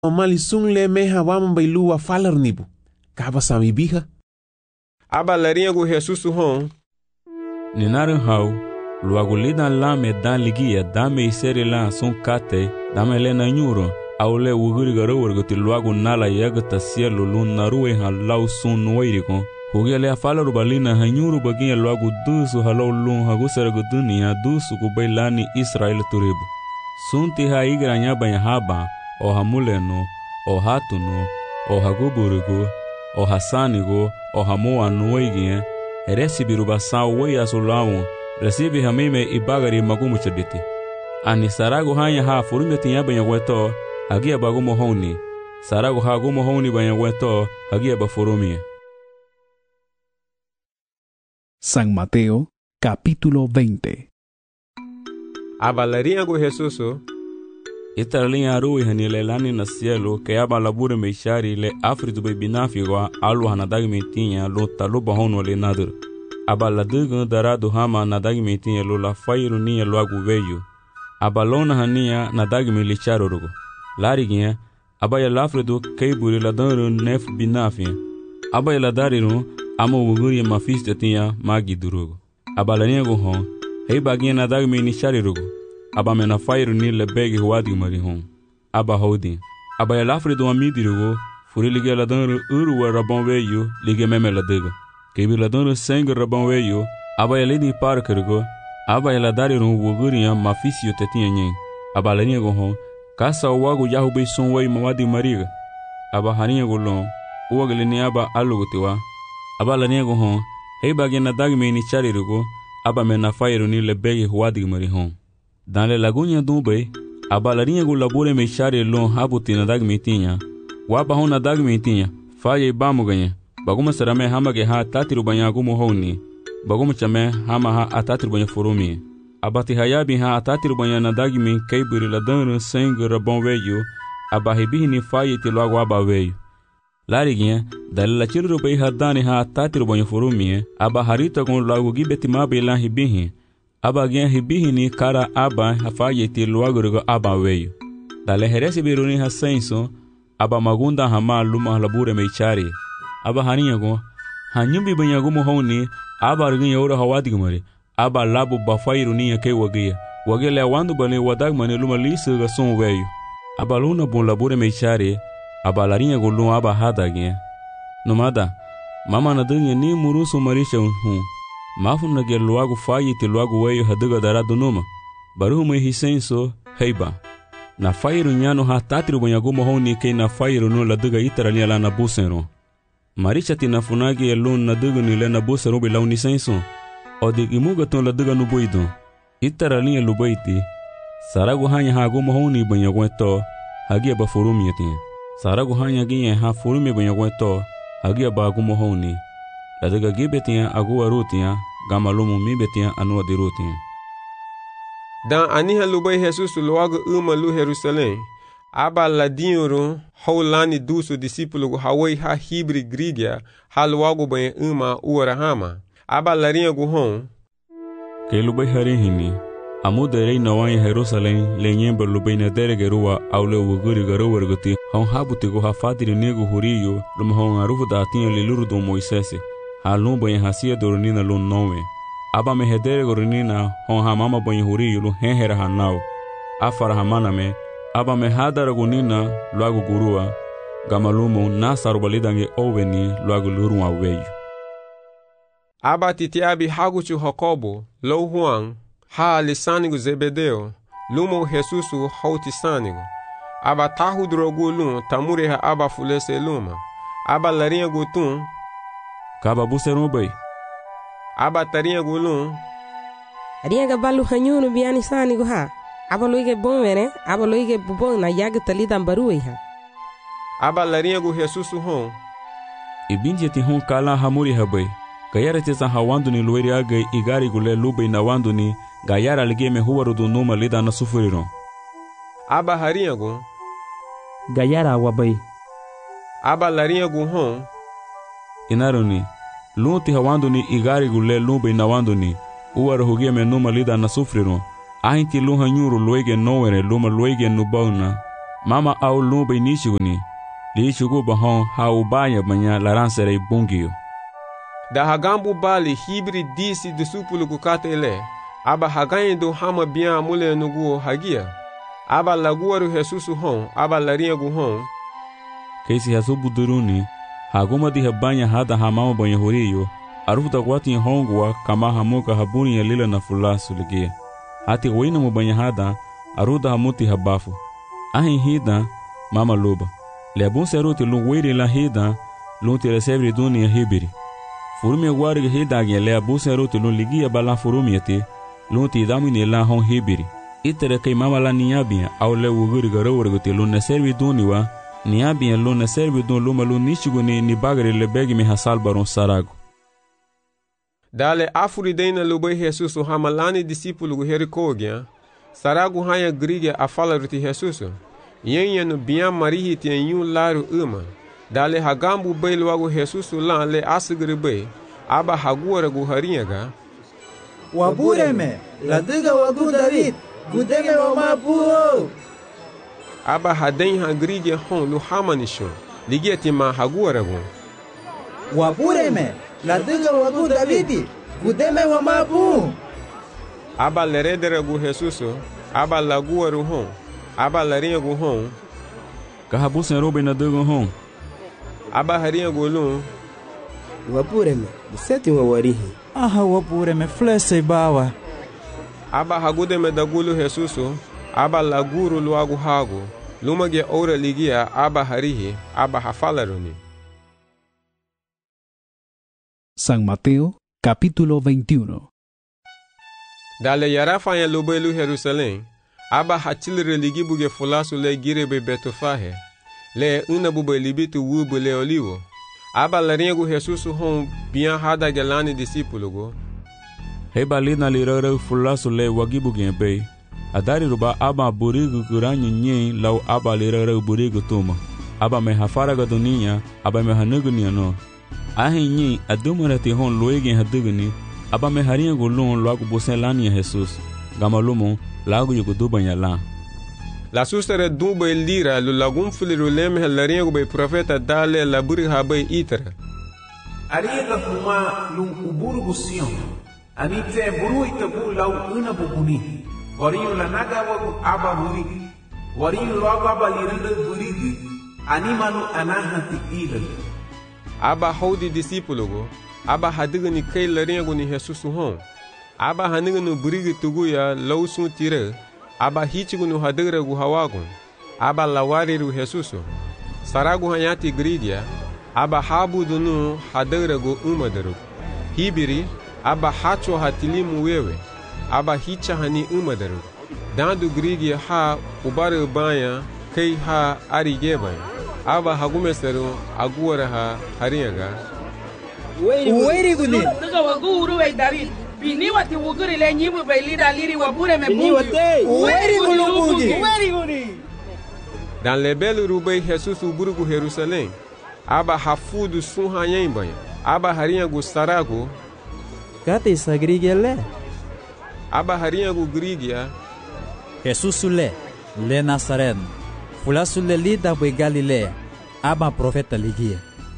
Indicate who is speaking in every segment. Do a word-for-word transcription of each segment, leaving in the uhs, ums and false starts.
Speaker 1: Mali sungle meha wama bailu wa falar nibu. Kaba sami biha.
Speaker 2: Aba laringo Jesus hon.
Speaker 3: Ninarin hau, luagu lidan la me dan ligia dame iseri la sun kate dame lena nyuro aule wuguri garo warguti luagu nala yagata sielu lun naruwe han lau sun nuwairiko. Hugia le afalaru balina hanyuru baginya luagu dusu halau lun hagusaragu dunia dusu kubailani Israel turibu. Sunti ha igra nyaba haba o hamuleno o hatuno o haguburigo o hasanigo o hamoa nuwaigien eresi biruba wei asulawu resibi hamime ibagari magumu chaditi. Ani saragu hanya ha furume tinya banyagweto hagia bagumo honi. Saragu ha gumo honi banyagweto hagia bafurumie.
Speaker 4: San Mateo, capítulo veinte.
Speaker 2: Abalaringo Jesuso.
Speaker 3: Italinha arui hanilelani na cielo que aba labure meishari le afritu be binafigwa alu hanadag metinha lo taluba hono le nadur. Aba ladugu daradu hama nadag metinha lo la fairu niya lo agu veyu. Aba lona hania nadag me licharo rugo. Lariginha aba ya lafredu keiburi la danru nef binafia. Aba ya ladariru ama wuguri mafiste tinha magi durugo. Aba laningo hon hei baginha nadag me nishari rugo. Aba mena fairu ni le begi huadi marihon. Aba houdin. Aba ya lafre do amidirugo, furi lige la danru uru wa rabon veyu, lige meme la dega. Kebi la danru sengu rabon veyu, aba ya lidi parkergo, aba ya la dariru wuguriya mafisio tetinha nyen. Aba la niego hon, kasa wagu yahu be son wei mawadi mariga. Aba haniego lon, uwagele ni aba alugutiwa. Aba la niego hon, hei bagena dagme ni charirugo, aba mena fairu ni le begi huadi marihon. Dans les lagunes d'Umbay, aba larinha go labore me chare lon habuti na dag metinha. Waba hona dag metinha, faye bamu ganha. Baguma sarame hama ge ha tatiru banya gumo honi. Baguma chame hama ha atatiru banya furumi. Abati hayabi ha atatiru banya na dag me keiburi la danru sengu rabon veyu. Aba hebihi ni faye ti logo aba veyu. Lariginha, dalila chiru bay hadani ha atatiru banya furumi. Aba harita kon logo gibeti mabe lan hebihi. Aba gen hibihini kara aba hafaye ti luagurugo aba weyu. Dale heresi biruni ha senso, aba magunda hama luma labure meichari. Aba haninyago, hanyumbi banyagumo honi, aba ringa ora hawadigmari, aba labu bafairu ya ke wagia. Wagele wandu bane wadagmane luma lisu ga son weyu. Aba luna bon labure meichari, aba larinha go luma aba hadagien. Nomada, mama na dunya ni murusu marisha unhu. Mafun na gel luagu fayi ti luagu weyo haduga daradu numa. Baruhu me hisenso, heiba. Na fairu nyano ha tatiru banyagumo honi ke na fairu no la duga itaralia la na busero. Maricha ti na funagi elun na duga ni le na busero bi launi senso. O di imuga ton la duga nubuido. Itaralia lubaiti. Saragu hanya ha gumo honi banyagweto, hagia ba furumi yatin. Saragu hanya ginye ha furumi banyagweto, hagia ba gumo honi. La duga gibetia agua rutia, gamalumu mi betia anua di rutia.
Speaker 2: Dan aniha lubay Jesus luagu uma lu Jerusalém. Aba ladinho haulani dusu discípulo hawai ha hibri grigia ha luagu bem uma uarahama. Aba larinha guhon.
Speaker 3: Que lubay harihini. Amuderei nawan Jerusalém lenyemba lubay na deregerua aule wuguri garowarguti hon habutigo ha fatiri nego huriyo lum hon arufu da atinha liluru do Moisés. Halun banha hasia dornina lun nowe. Aba me hedere gornina hon hamama banha huri yulu henhera hanau. Afara hamana me aba me hadara gunina luagu gurua. Gamalumo nasaru balidange oveni luagu lurua weyu.
Speaker 2: Aba titiabi haguchu Jacobo, lo Juan, ha lisanigo Zebedeo, lumo Jesusu hautisanigo. Aba tahu drogu lum tamure ha aba fulese luma. Aba larinha gutun.
Speaker 3: Kaba buseru bay.
Speaker 2: Aba tarinha gulun.
Speaker 5: Ariaga balu hanyunu biani sani go ha. Aba loige bonvere, aba loige bubon na yaga talidan baruei ha.
Speaker 2: Aba larinha gu Jesus hon.
Speaker 3: Ibinje ti hon kala hamuri habay. Gayara tesa hawandu ni lueri agay igari gule lubay na wandu ni gayara ligeme huwaru du numa lida na sufuriron.
Speaker 2: Aba harinha gu.
Speaker 6: Gayara wabay.
Speaker 2: Aba larinha gu hon.
Speaker 3: Inaruni, lunti hawandu ni igari gule lumbe na wandu ni, uwara hugia me numa lida na sufriron, ahinti luha nyuru luege nowere luma luege nubauna, Mama au lumbe nishiguni. Li shugu bahon ha ubanya banya laransere bungio.
Speaker 2: Da hagambu bali hibri disi disupulu kukate ele. Aba hagaindo hama bian mule nuguo hagia. Aba laguaru Jesusu hon, aba lariengu hon.
Speaker 3: Keisi hasu buduruni, haguma di habanya hada hamama banya horiyo, arufuta kwati hongwa kama hamuka habuni ya lila na fulasu ligia. Hati wina mubanya hada, aruda hamuti habafu. Ahin hida, mama luba. Leabun seruti lungwiri la hida, lunti resevri duni ya hibiri. Furumi ya gwari hida agia leabun seruti lunligia bala furumi yati, lunti idamini la hon hibiri. Itere kay mama la niabia, au le wuguri garawurguti lunna servi duni wa, niabia lunna servi dun luma lunishiguni ni bagari le begi mi hasal baron sarago.
Speaker 2: Dale afuri deina lubay Jesusu hamalani disipulu gu herikogia, saragu hanya grige afala ruti Jesusu. Yenye no bian marihi tien yun laru uma. Dale hagambu bay luagu Jesusu lan le asigri bay, aba haguara gu harinyaga.
Speaker 7: Wabureme, la diga wagu David, gudeme wa mabuo.
Speaker 2: Aba haden hagrige hon lu hamanisho, ligeti ma haguara gu.
Speaker 7: Wabureme, la diga wagu David, gudeme wa mabuo.
Speaker 2: Aba leredere gu Jesusu, aba laguaru hon, aba laringu hon.
Speaker 3: Kahabusen robe na diga hon.
Speaker 2: Aba haringu lun.
Speaker 8: Wabureme, seti wa warihi.
Speaker 7: Aha wabureme, flese bawa.
Speaker 2: Aba hagudeme dagulu Jesusu, aba laguru luagu hagu, lumage ora ligia aba harihi, aba hafalaruni.
Speaker 4: San Mateo, capítulo veintiuno.
Speaker 2: Dale yarafa ya lubelu Jerusalem, aba hachilre ligi buge fulasu le girebe betofahe, le una bube libitu wubu le olivo. Aba laringu Jesusu hon bian hada gelani disipulugo.
Speaker 3: Heba lina lirare fulasu le wagibu genbe. Adari ruba aba burigu kuranyu nye lau aba lirare burigu tuma. Aba me hafaraga dunia, aba me hanugunia no. Ahi nye adumarati hon loegen haduguni, aba me hariengu lon loagu bosen lani ya Jesus. Gamalumo lagu yugu dubanya la.
Speaker 2: La sustere dube lira lu lagum filiru leme laringu be profeta dale la buri habe itra.
Speaker 9: Ariega fuma lung uburgu sion. Anite buru itabu lau una bubuni. Wariyu la naga wagu aba burigi. Wariyu loagu aba liranda burigi. Animalu anahati ilal.
Speaker 2: Aba haudi disipulugo. Aba hadigani kay laringu ni Jesusu hon. Aba haniganu burigi tuguya lau sun tire. Aba hichigunu hadigra gu hawagun. Aba lawariru Jesusu. Saragu hanyati gridia. Aba habudunu hadigra gu umadaru. Hibiri. Aba hacho hatilimu wewe. Aba hicha hani umadaru. Dandu grigia ha ubare banya kay ha arigeba. Aba hagumeseru aguara ha haringa.
Speaker 7: Uweri guni.
Speaker 10: Duga wagu uruwe David. Bini wati wuguri le nyibu bailida liri wabure me bungi.
Speaker 7: Uweri guni bungi. Uweri guni.
Speaker 2: Dan lebelu rubei Jesus uburugu Jerusalem. Aba hafudu sun hanyembanya. Aba haringa gu saragu.
Speaker 6: Kate sagrigia le.
Speaker 2: Aba haringa gu grigia.
Speaker 7: Jesus le, le Nazaren. Fulasu le lida bwe Galilea. Aba profeta ligia.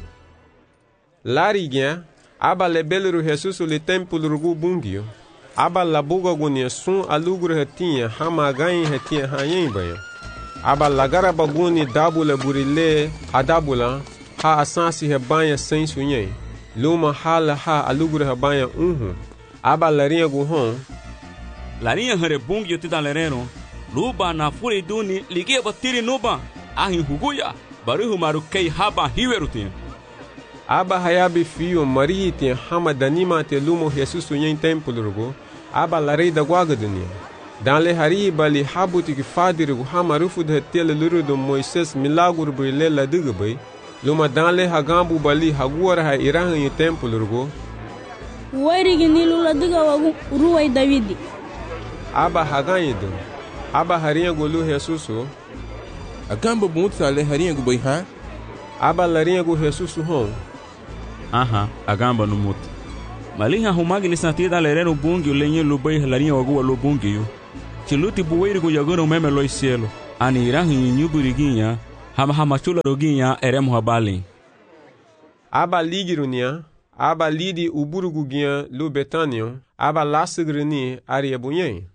Speaker 2: Larigia. Aba lebelu Jesus le templo rugu bungio. Aba labuga gunia sun alugru hetinha hama ganha hetinha hanyembanya. Aba lagara baguni dabula burile hadabula ha asansi hebanya sem sunye. Luma hala ha alugru hebanya unhu. Aba larinha guhon.
Speaker 3: Larinha hare bungio tida lereno. Luba na furi duni ligia batiri nuba. Ahin huguya. Baruhu maru kei haba hiwerutin.
Speaker 2: Aba hayabi fio marihi ten hama danima te lumo Jesus sunye templo rugu. Aba larei da guaga dunia. Dan le hari bali habuti ki fadiru hama rufu de tele luru do Moises milaguru brile la digbe. Luma dan le hagambu bali haguara ha irahan yi templo rugu.
Speaker 11: Wari ginilu la diga wagu ruwai Davidi.
Speaker 2: Aba haganyidu. Aba harinha gulu Jesusu.
Speaker 1: Agamba bunta le harinha gubai ha?
Speaker 2: Aba larinha gu Jesusu hon.
Speaker 3: Aha, agamba no muto. Malinha humagi ni santida lereno bungi o lenye lubai larinha wagu lo bungi yo. Chiluti buweiri gu yagano meme lo cielo. ani rahi nyuburiginya hama hama chula roginya erem habali.
Speaker 2: Aba ligirunia, aba lidi uburugugia lu Betanio, aba lasigrini ariabunye.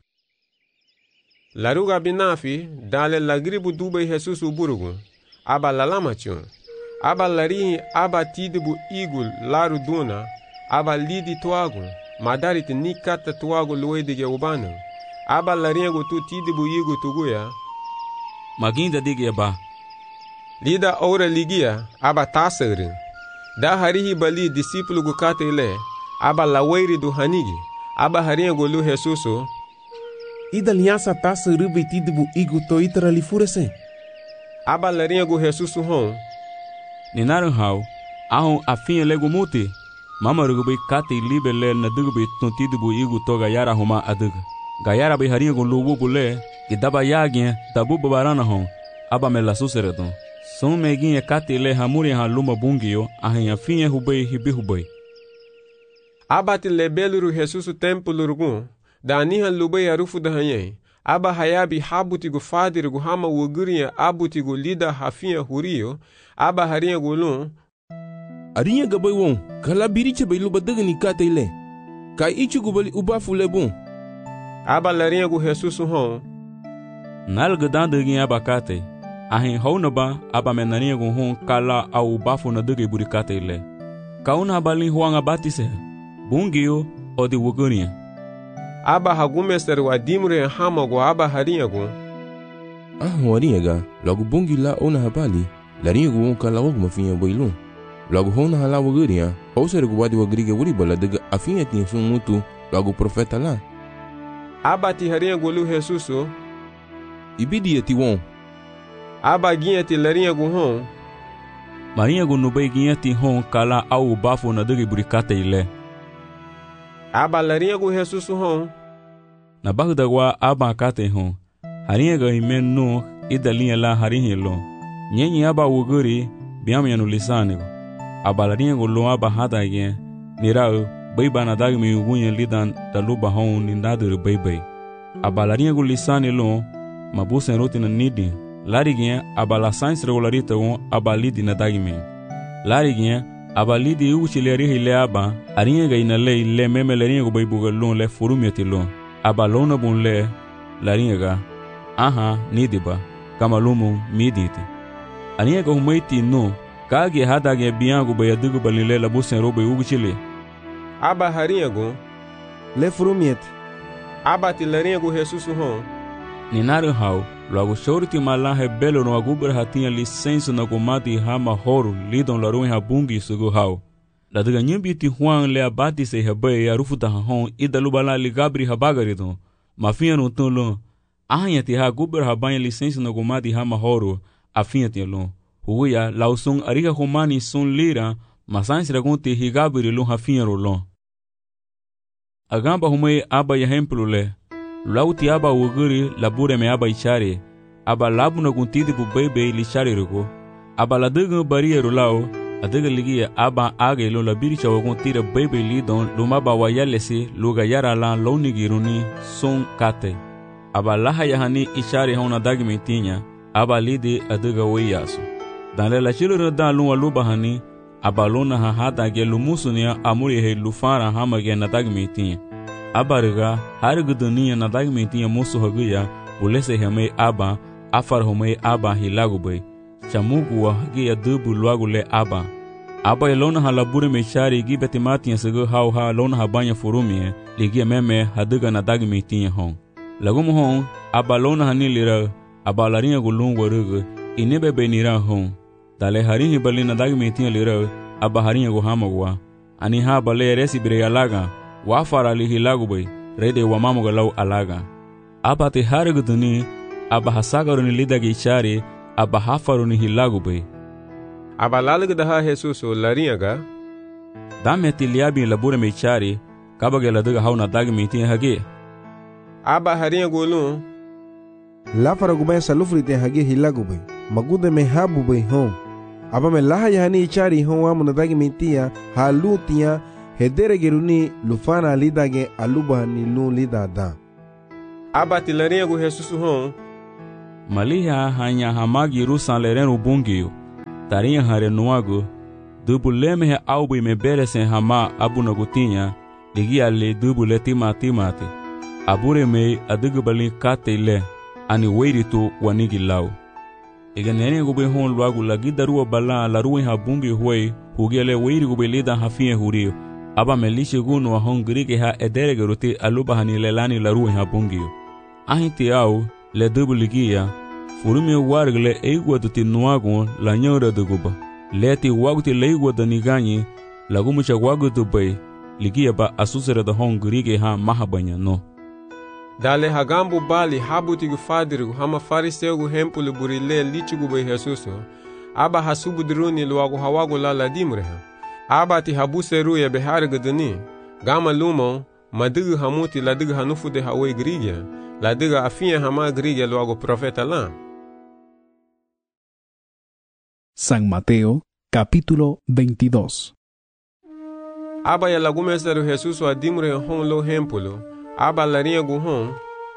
Speaker 2: Laruga binafi, dale lagribu dube Jesus uburugu, aba lalamacho, aba lari aba tidibu igul laru duna, aba lidi tuagu, madarit nikata tuagu luedige ubano, aba lariagu tu tidibu igu tuguya,
Speaker 3: maginda dige ba.
Speaker 2: Lida ora ligia, aba tasagrin. Da harihi bali discípulo gu katele, aba laweiri du hanigi, aba hariagu lu Jesuso,
Speaker 1: ida linhasa taça rubetido bu igu to itra li furese.
Speaker 2: Aba lariagu Jesuso hon.
Speaker 3: Ninaru hau, ahon afinha lego muti, mama rugubi kate libe le na dugubi tontido bu igu to gayara homa adug. Gayara be hariagu lu wubu le, idaba yagin dabu babarana hon, aba me la suseredon. Son meguinha katele hamuri ha luma bungio, ahinha finha hubei hibi hubei.
Speaker 2: Aba te lebeluru Jesuso tempo lurgun, da aniha lubei arufu da hanye. Aba hayabi habuti gu fadir gu hama wuguria abuti gu lida hafinha hurio, aba harinha gu lun.
Speaker 12: Arinha gabai won, kala biriche bai luba dagani katele. Kai ichi gu bali ubafu lebon.
Speaker 2: Aba larinha gu Jesuso hon.
Speaker 3: Nalgadan dagin aba kate. Ahin haunaba aba menarinha gu hon kala au bafu na dagi burikate le. Kauna abalin huanga batise, bungio o de wuguria.
Speaker 2: Aba hagumester wa dimre hama gu aba harinha gu.
Speaker 12: Ah, warinha ga, logo bungi la ona habali, larinha gu hon kala wog mafinha bailun. Logo hona hala wuguria, ouser gu wadi wagriga wuribala daga afinha tinha sun mutu, logo profeta la.
Speaker 2: Aba ti harinha gu lu Jesuso.
Speaker 12: Ibidia ti won.
Speaker 2: Aba guinha ti larinha gu hon.
Speaker 3: Marinha gu nubei guinha ti hon kala au bafu na dagi burikate ile.
Speaker 2: Aba larinha gu Jesuso hon.
Speaker 3: Na bagda wa aba kate hon. Harinha ga himen no ida linha la harinha lo. Nyenyi aba wuguri biamya no lisanigo. Aba larinha gu lo aba hada gen. Nirao baiba na dagi mi ugunya lidan daluba hon nindadur baibai. Aba larinha gu lisani lo mabusen roti na nidi. Lariguinha abala sans regularita won abalidi na dagime. Lariguinha abalidi uchileri hile aba arinha ga ina lei le meme larinha go baibuga lon le furumiati lon. Abalona bon le larinha ga aha nidiba kama lumu miditi. Arinha ga humaiti no kage hada ga biango bayadugo balile la busen robe uguchile.
Speaker 2: Aba harinha go
Speaker 8: le furumiati.
Speaker 2: Aba ti larinha go Jesuso hon.
Speaker 3: Ninaru hau logo shorti malahe belo no agubra hatinha licença na gomati hama horo lidon larun habungi sugu hau. La daga nyimbi ti huang le abati se habe arufu da hon idalubala ligabri habagaridon. Mafinha no tolo ahanha ti ha gubra habanya licença na gomati hama horo afinha ti lon. Huya lausung ariga humani sun lira masans ragunti higabri lon hafinha rolon. Agamba humei aba yahemplo le. Lauti aba wuguri labure me aba ichare aba labu na guntidi bu bebe li chare rugo aba la dega bariero lao adega ligia aba age lo la biricha wagon tira bebe li don luma ba wayalesi luga yara la lonigiruni son kate aba laha yahani ichare hona dagme tinya aba lidi adega weyaso dan la chilo da luwa luba hani aba lona ha hada ge lumusunia amuri he lufara hama ge na dagme tinya Abariga harigu dunia na dagmentinha moço haguya ulese hame aba afar home aba hilagubei chamugu wa hagia dubu luagu le aba aba elona halabure mechari gibetimatinha segu hau ha lona habanya furumie ligia meme haduga na dagmentinha hon lagumu hon aba lona hanilira aba larinha gulung warugu inebe benira hon dale harinhi bali na dagmentinha lira aba harinha gu hamagwa ani ha bale resi bire alaga wafara li hilagubei rede wa mamuga lau alaga aba te hariguduni aba hasagaruni lidagi chari aba hafaruni hilagubei
Speaker 2: aba lalga ha Jesuso larinha
Speaker 3: dame tiliabi labure me chari kabage ladaga hauna dagi miti hage
Speaker 2: aba harinha golun
Speaker 8: lafara gubay salufri te hage hilagubei magude me habubei hon aba me laha yani chari hon wa mun dagi mitia halutia hedere geruni lufana lidage aluba ni lu lidada
Speaker 2: aba tilarinha go Jesuso hon
Speaker 3: Maliha hanya hamagi rusan lerenu bungiyo. Tarinha hare nuago. Dubu lemehe aubi me beresen hama abu nagutinha. Ligia le dubu le tima timate. Abure me adugu balin kate le. Ani weiritu wanigi lau. Ega nene gube hon luagu lagi darua bala la ruin ha bungi huei. Hugele weiri gube lida hafie hurio. Aba melishe gunu wa hon grige ha ederege rote aluba hani lelani la ruin ha bungio. Ahinti au le dubu ligia. Furumi wargle eigwa tuti nuagu la nyora duguba. Leti waguti leigwa daniganyi. Lagumucha wagu dubai. Ligia ba asusere da hon grige ha mahabanya no.
Speaker 2: Dale hagambu bali habuti gu fadirigu hama fariseu gu hempulu burile lichigu bai Jesusu. Aba hasubu diruni luagu hawagu lala dimreha. Aba ti habuse ruye behari guduni. Gama lumo madigu hamuti ladigu hanufu de hawe grigya. Ladigu afiya hama grigya luagu profeta la.
Speaker 4: San Mateo, capítulo veintidós.
Speaker 2: Aba ya lagumeseru Jesusu adimre hon lo hempulu. Aba larinha guhon.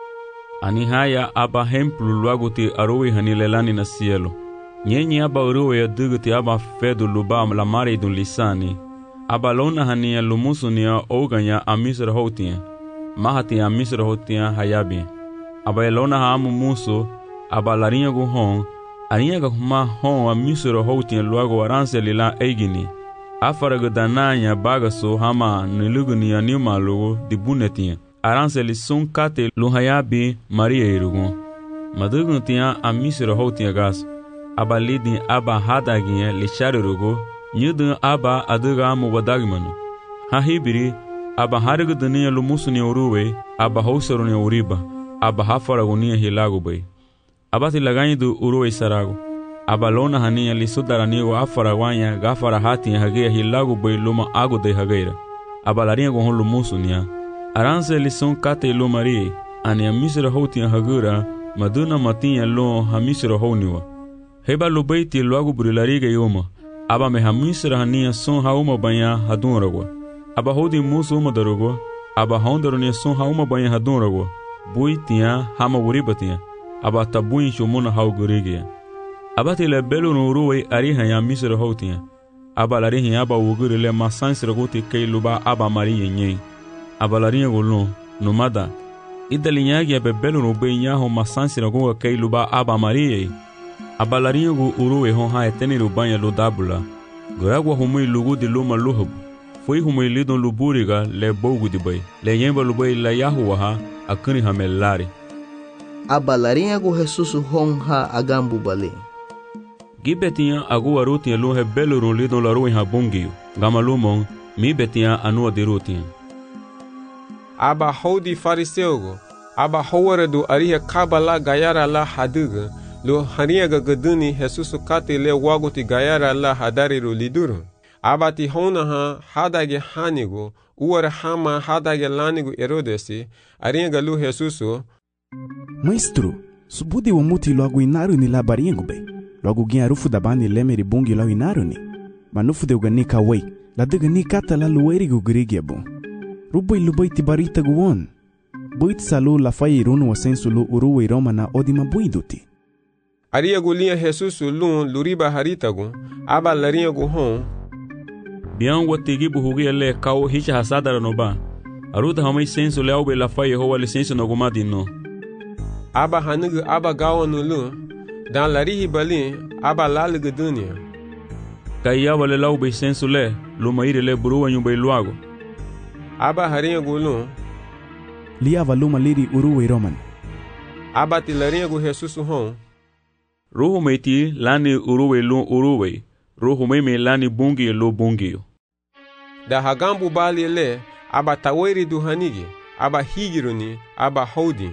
Speaker 3: Ani haya aba hemplu luaguti arowe hanilelani na cielo. Nyenye aba uruwe ya duguti aba fedu luba la mare dun lisani. Aba lona hania lumusu nia oganya amisra hotia. Mahati amisra hotia hayabi. Aba lona hamu muso. Aba larinha guhon. Arinha gahuma hon amisra hotia luago aranse lila eigini. Afaraga dananya bagaso hama niluguni anima lugo dibunetia. Aranse li sun kate luhayabi Maria irugun. Madugun tia amisira hotia gas. Aba lidin aba hadaginye li sharirugo. Nyudun aba aduga amu wadagmanu. Hahibiri aba harigu dunia lumusuni uruwe. Aba housaruni uriba. Aba hafaragunia hilagubay. Aba tilaganyidu uruwe saragu. Aba lona hania li sudaranigo afaragwanya gafara hatia hagea hilagubay luma aguday hageira. Aba larinha gohon lumusunia. Aranse lison kate lo Marie, ani amisra hotia hagura, maduna matinha lo hamisra honiwa. Heba lo beiti lo agu brilariga yoma, aba me hamisra hania son hauma banha hadunragwa. Aba hodi muso uma darugwa, aba hondaronia son hauma banha hadunragwa. Bui tinha hama uribatinha, aba tabuin shumuna haugurigia. Aba tile belo no ruwe ariha ya misra hotia. Aba larihi aba ugurile masansra goti kei luba aba Marie nyen. Abalarinha golon, nomada. Idalinyagi abebelo no benyaho masansira gonga kei luba aba Maria. Abalarinha go uruwe hon ha eteni lubanya lo dabula. Goragwa humui lugu de luma luhub. Foi humui lidon luburiga le bogu de bay. Le yemba lubai la yahuwa ha akuni hamelari.
Speaker 13: Abalarinha go Jesus hon ha agambu bale.
Speaker 3: Gibetinha agu arutinha lo hebelo no lidon la ruin ha bongio. Gamalumon mi betinha anua de rutinha. Aba hodi fariseugo, aba howare do ariha kabala gayara la haduga, lo haniaga gaduni Jesusu kate le wagoti gayara la hadariru liduru. Aba ti hona ha hadage hanigo, uara hama hadage lanigo erodesi, ariaga lu Jesusu.
Speaker 14: Maestro, subudi wa muti logo inaru ni la baringo be. Logo gin arufu da bani lemeri bungi lo inaru ni. Manufu de uganika wei, la duga ni kata la luerigo grigiabo. Rubai lubai tibarita guon. Buit salu la fai runu wa sensu lu uruwe Roma na odima buiduti.
Speaker 2: Aria gulia Jesusu lun luriba haritagu, aba larinha guhon.
Speaker 3: Bian watigi buhugia le kao hicha hasadara no ba. Aruta hamai sensu le aube la fai hoa licensu no gumadi no.
Speaker 2: Aba hanugu aba gawa no lu, dan larihi balin, aba lalugu dunia.
Speaker 3: Kaya wale laube sensu le, lumaire le buruwa nyumbai luago.
Speaker 2: Aba harinha gulun.
Speaker 14: Liava luma liri uruwe Roman.
Speaker 2: Aba ti larinha gu Jesusu hon.
Speaker 3: Ruhu meiti lani uruwe lun uruwe. Ruhu meme lani bungi lo bungi.
Speaker 2: Da hagambu bali le, aba taweri du hanigi, aba higiruni, aba hodi.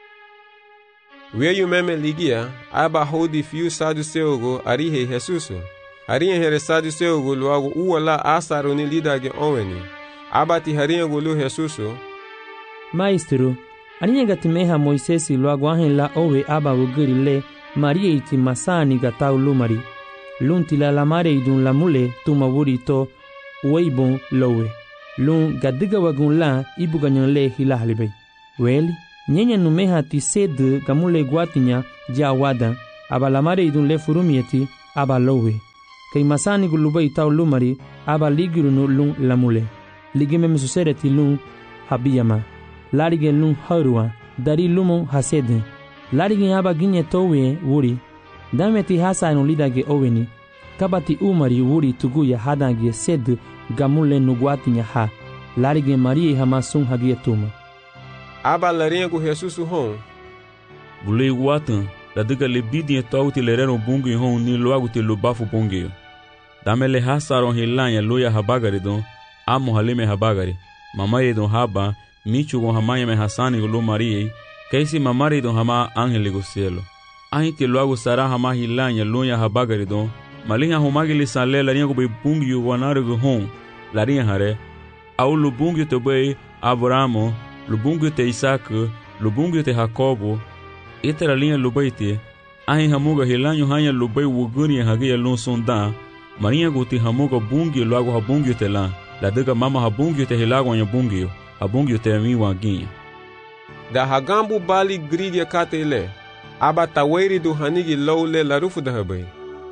Speaker 2: Weyu meme ligia, aba hodi fiu saduseugo arihe Jesusu. Arihe here saduseugo luago uwala asaruni lidage onweni. Abati harinha gulu Jesusu.
Speaker 6: Maestro, aninha gatimeha Moisés logo ahen la owe aba wugiri le Maria iti masani gatau lumari. Lunti la lamare idun la mule tuma wuri to weibon lowe. Lun gadiga wagun la ibuganyan le hilahalibay. Weli, nyenya numeha ti sed gamule guatinya ja wada aba lamare idun le furumieti aba lowe kay masani guluba itaw lumari aba ligirunu lun lamule ligime mesusereti lun habiyama larige lun harua dari lumon hasede larige aba ginye towe wuri dameti hasa no lidage oweni kabati umari wuri tuguya hadange sed gamule nugwatinya ha larige marie hamasun hagie tuma
Speaker 2: aba laringo Jesus hon
Speaker 3: bulei watan da diga le bidin tawti le reno bungi hon ni loagu te lo bafu bungi damele hasaron hilanya loya habagari don amo halime habagari mamaye don haba michu gon hamaya me hasani lo marie kaisi mamari don hama angele go cielo ahi te loagu sara hama hilanya loya habagari don malinha homagili sanle larinha go be bungi wanare go hon larinha hare au lo bungi te be Abramo lo bungi te Isaac lo bungi te Jacobo itera linha lo beite ahi hamuga hilanyo hanya lo be wuguni hagia lon sonda marinha go te hamuga bungi lo ago habungi te la la diga mama habungi te hilago nya bungi habungi te mi wanginha
Speaker 2: da hagambu bali grige katele aba taweri do hanigi lowle la rufu da habe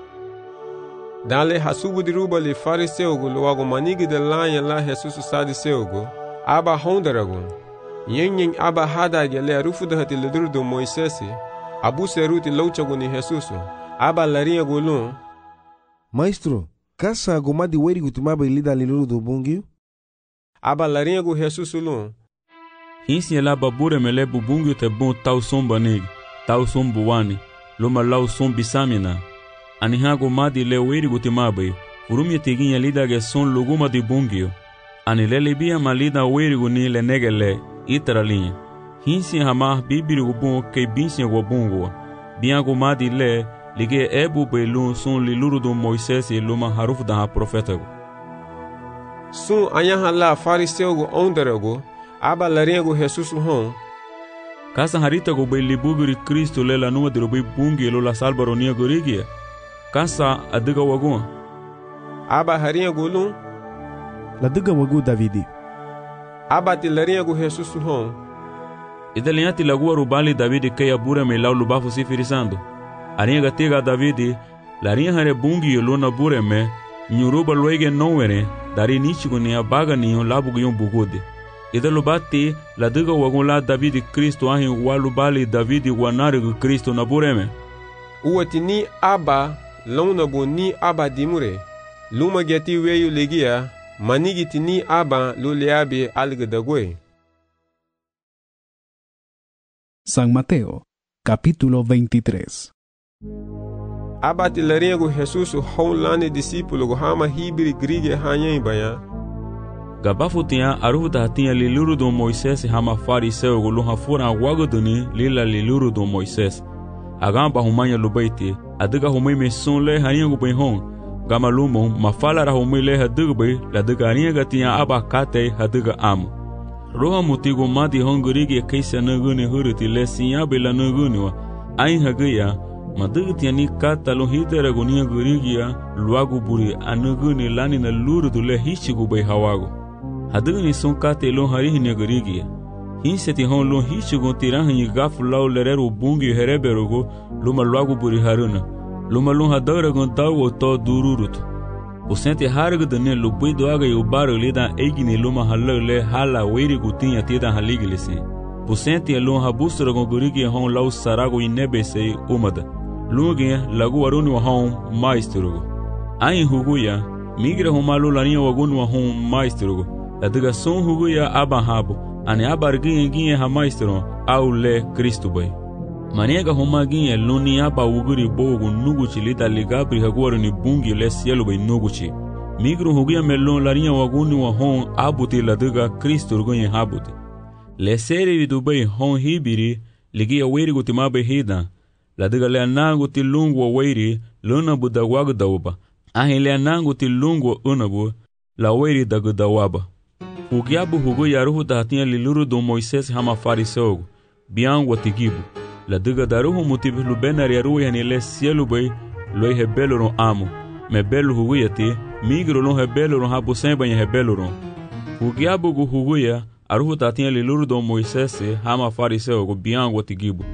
Speaker 2: dale hasubu diruba le fariseu go lo ago manigi de lanya la Jesus sadiseu go aba hondarago yen aba hada gele rufu da hati le durdo Moisesi abu seruti louchago ni Jesus aba larinha golon
Speaker 8: Maestro kasa gomadi weri gutumaba ilida liluru do bungi
Speaker 2: aba larinha go Jesus lon
Speaker 3: hinsi la babure mele bubungi te bon tau somba negi tau sombu wani loma lau sombi samina ani hago madi le weri gutumaba urumi teginha lida ge son luguma di bungi ani lele bia malida weri guni le negele itaralinha hinsi hama bibiri gubon ke binsi go bungo biango madi le lige ebu belun son liluru do Moisés e luma haruf da profeta go
Speaker 2: sun anyaha la fariseu go ondarago aba larinha go Jesus hon
Speaker 3: kasa harita go be libuguri Cristo le la numa de be bungi lo la salbaronia gorigia kasa adiga wagon
Speaker 2: aba harinha go lun
Speaker 14: la diga wagu Davidi
Speaker 2: aba ti larinha go Jesus hon
Speaker 3: idaliati lagua rubali Davidi ke abura me la lubafu sifirisando arinha gatiga Davidi larinha hare bungi lo na bure me nyuruba loige nowere dari nichigo ne abaga ni labu yon bugode idalo batti la diga wagon la Davidi Cristo ahi walu bali Davidi wanare go Cristo na bureme
Speaker 2: uwati ni aba lona boni aba dimure luma geti weyu legia manigiti ni aba lo leabe alga dagwe.
Speaker 4: San Mateo capítulo veintitrés.
Speaker 2: Aba ti larinha go Jesus howlane discípulo go hama hibiri grige hanyen baya
Speaker 3: gabafu tinha aruhu da tinha liluru do Moisés hama fariseu go luha fura wagoduni lila liluru do Moisés agamba humanya lubaiti adiga humai meson le harinha go benhon gama lumo mafala ra humai le hadigbe la diga harinha gatinha aba kate hadiga am roha mutigo madi hongurige kaisa nagune huruti le sinya bela nagune wa ain hagaya madagti ani kata lo hitera gonia gurigia luagu buri anagune lani na luru dule hichigu bay hawago hadugni son kate lo harihne gurigia hinseti hon lo hichigu tirahi gafu law lereru bungi hereberogo luma luagu buri haruna luma lo hadara gon tawo to dururut o sente harga dane lo buido aga yo baro lida eigni luma halale hala weiri gutinha tida haliglese o sente lo habusra gon gurigia hon law sarago inebese umada luge lagu waruni wa hon maestro ai huguya migra homalo larinha wagunu wa hon maestro adiga son huguya abahabo ani abarginha ginha ha maestro au le Cristo bay maniega homa ginha luni aba uguri bogo nuguchi lida ligabri hagwaro ni bungi le cielo bay nuguchi migro huguya melon larinha wagunu wa hon abuti ladiga Cristo gonha habuti le seri dubay hon hibiri ligia weri gutimabe hida la diga le anangu ti lungu wairi luna budagwaga dawba ahi le anangu ti lungu unabu la wairi dagudawaba ugiabu hugo yaruhu dahatinha liluru do Moisés hama fariseu biangu tigibu la diga daruhu mutibu lubenar yaruhu yani le cielo bay loi hebeloro amo me belu hugo yati migro lo hebeloro habu semba ya hebeloro ugiabu gu hugo ya aruhu dahatinha liluru do Moisés hama fariseu biangu tigibu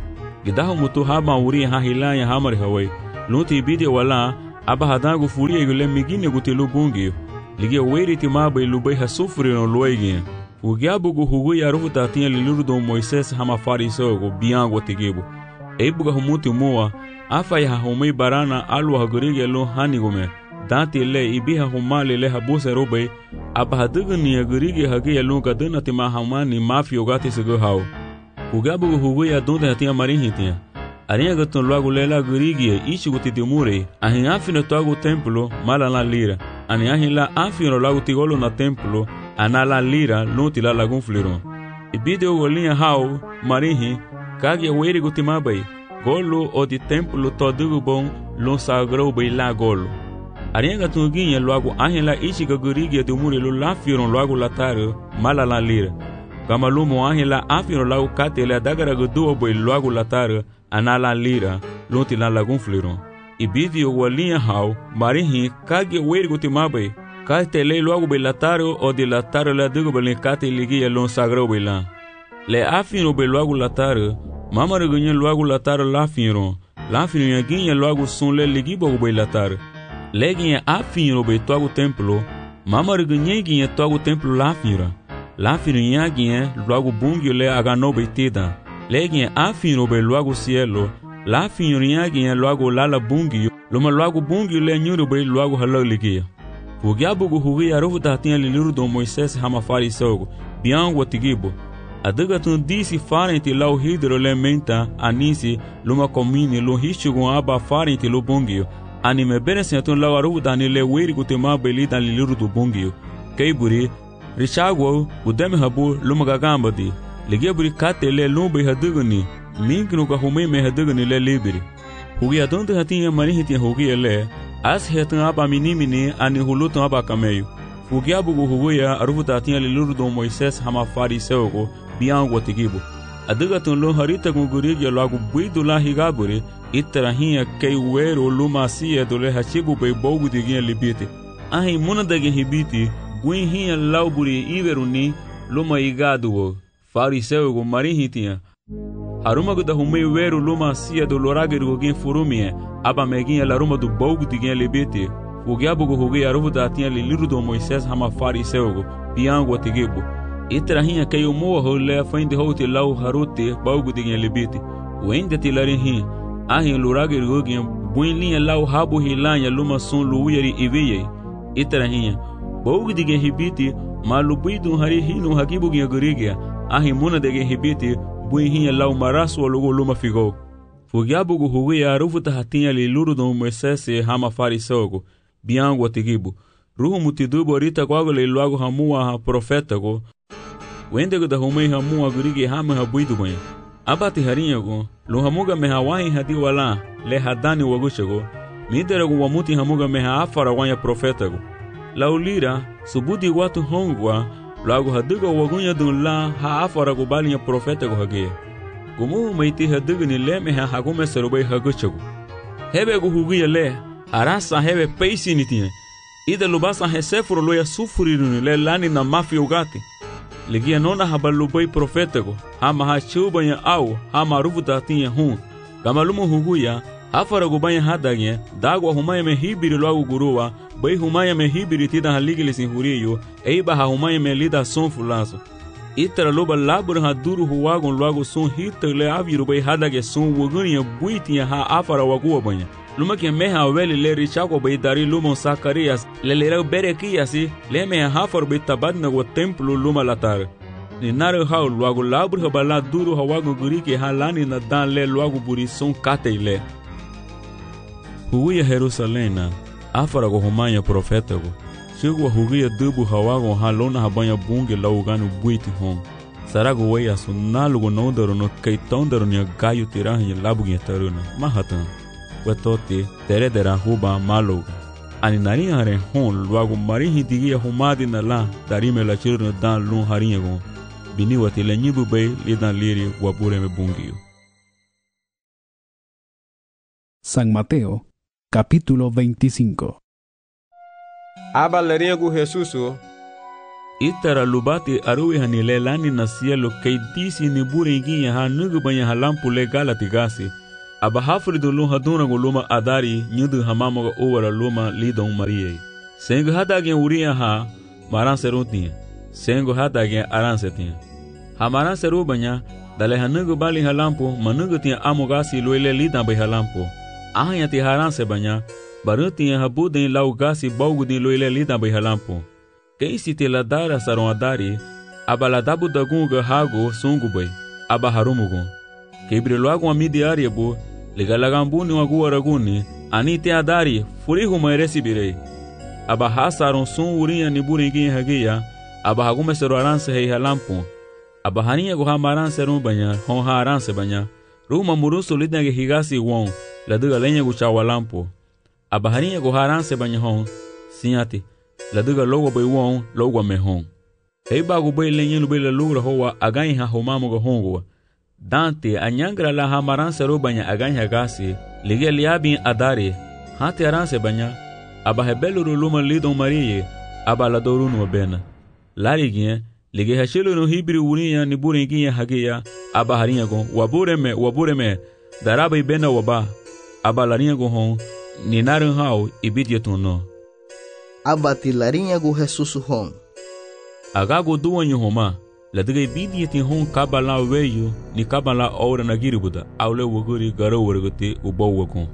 Speaker 3: gidahu mutu haba uri ha hilaya hamar hawai lunti bidi wala aba hadangu furie gule migine gutilu bungi lige weri ti mabai lubai ha sufri no loigi ugiabu gu hugu ya rufu tatinha lilurdo Moises hama fariso go biango tigibu eibuga humuti mua afa ya humei barana alu hagurige lo hanigume dante le ibiha humale le habuse robai aba hadugni agurige hage lo gaduna tima hamani mafio gati sego hao ugiabu gu hugu ya donde hatinha marinhitinha arinha gatun logo lela gurige ichi guti dimure ahin afino toago templo mala la lira ani ahin la afino logo tigolo na templo anala lira luti la lagun fliron ibide o golinha hao marinhi kage weri guti mabai golo o di templo todo bom lo sagrou bai la golo arinha gatun guinha logo ahin la ichi gurige dimure lo la firon logo lataro mala la lira kamalumo ahin la afino logo katele dagara gudu bai logo lataro anala lira luti la lagun fliron ibide o golinha hao marinhi kage weri guti mabai Kate le logo belataro o de lataro la dugo belincate ligi lon sagro belan. Le afino be logo lataro, mama regunye logo lataro la fino. La fino yaginye logo son le ligi bo belataro. Le ginye afino be togo templo, mama regunye ginye togo templo la fino. La fino yaginye logo bungyo le agano betida. Le ginye afino be logo cielo, la fino yaginye logo lala bungyo, loma logo bungyo le nyuro be logo halo ligi. Ugiabu gu hugi ya rufu tatinha lilurdo Moises hama farisogo, biango tigibo. Adagatun disi farenti lau hidro le menta anisi luma komini lu hishugun aba farenti lu bungio. Anime benesentun lau arufu dani le weri gutema belida lilurdo bungio. Keiburi, richagwo udeme habu luma gagambadi. Ligeburi kate le lumbe hadugani, minkinu ka hume me hadugani le libiri. Hugi adonde hatinha marihiti hugi le, as hetan aba minimini ani hulutan aba kameyo. Fugiabu gu huguya arufu tatinha lilurdo Moises hama fariseogo biango tigibo. Adagatun lo harita gugurigi logo buido la higaburi itarahinha kei wero luma sia dole hachibu bei bogu diginha libite. Ahi muna dagin hibiti guinhinha lauburi iveruni luma igaduo fariseogo marihitinha. Haruma da humei wero luma sia do lorageri gugin furumie aba meginha laruma do bogu diginha libite. Fugiabu gu hugi arufu tatinha lilurdo Moises hama fariseogo biango tigibo. Itrahinha kei umoa hole fainde houti lau haruti bogu diginha libite. Wende tilarihin ahin lorageri gugin buinlinha lau habu hilanha luma son luuyeri iviye. Itrahinha bogu diginha hibiti malubidu hari hinu hagibu ginha gurigia ahin muna diginha hibiti buinhinha lau marasu logo luma figo. Fugiabu gu hugi arufu tatinha lilurdo Moises hama fariseogo biango tigibo. Ruhu mutidubo rita kwago le logo hamua ha profetago. Wende gu da humei hamua gurigi hama habuidu banha. Abati harinha go lo hamuga meha wahi hadi wala le hadani wagushago. Midere gu wamuti hamuga meha afara wanya profetago. Laulira subudi watu hongwa logo haduga wagunya dun la ha afara gu balinha profetago hage. Gumu meiti haduga ni le meha hagume serubai hagushago. Hebe gu hugi le arasa hebe peisi nitinha. Ida lubasa hesefuro loya sufuriru le lani na mafi ugati. Ligia nona habalubai profetago hama ha chubanya au hama rufu tatinha hun. Gamalumu huguya afara gubanya hadagye dagwa humaya me hibiri logo gurua bai humaya me hibiri tida haligili sinhuriyo eiba ha humaya me lida son fulaso. Itara loba labur ha duru huwagon logo son hita le aviru bai hadagye son wuguniya buitinha ha afara wagua banya. Luma ke meha weli le richako bai dari lumon Sakarias le lera berekiasi le meha hafar bai tabadna go templo luma latar. Ni nare hao luago labur ha bala duru hawago guriki ha lani na dan le luago buri son katei le. Huguia Jerusalena afara go humanya profeta go. Shigwa huguia dubu hawago ha lona habanya bunge lauganu buiti hon. Sarago weya sunalu go nondaro no kaitondaro ni gayu tirahi labugia taruna. Mahatan. Wetoti teredera huba maluga. Ani narinha hare hon luago marihi digia humadi na la darime la chirno dan lun harinha go. Bini wati le nyibu bay lidan liri wapure me bungio.
Speaker 4: San Mateo, capítulo veinticinco.
Speaker 2: Aba larinha gu Jesusu.
Speaker 3: Itara lubati aruwi hani le lani na cielo kei disi ni bure inginya ha nugu banya halampu le galati gasi. Aba hafridu lu haduna gu luma adari nyudu hamamoga uwara luma lidon mariye. Sengu hadagen uriya ha maran seruntiya. Sengu hadagen aran setiya. Ha maran seru banya dale ha nugu bali halampu manugu tiya amogasi luele lidan bay halampu. Ahanya ti haran se banya barutiya ha budin lau gasi baugudin luele lidan bay halampu. Quem se te ladara saron adari, abaladabu dagunga hago sungubay, abaharumugun. Quebrelo agua midiaria bo, legalagambuni wagu araguni, anite adari, furihu maerecibirei. Abahasaron sun urinha niburinguin hagia, abahagume sero aranse hei halampu. Abahaninha go hamaran serum banha, hon ha aranse banha. Ruma muruso lidnage higasi won, laduga lenha go chawalampu. Abahaninha go haranse banha hon, sinhati. La duga logo bay won logo me hon. Hei bagu bay lenyen bay la lugra hoa again ha homamo go hongo. Dante anyangra la hamaran sero banya again ha gasi, lige liabin adare, hati aranse banya, aba hebelu luma lidon marie, aba la doru no bena. Larigien, lige hashelu no hibri unia ni buringia hagia, aba harinha go, wabureme, wabureme, daraba ibena waba, aba larinha go hon, ni narun hao ibidietu no.
Speaker 13: Abati larinha gu Jesus hon.
Speaker 3: Agago duanyo homa, la diga bidi ti hon kabala weyo ni kabala ora na giribuda, aule woguri garo wergote ubo wakon.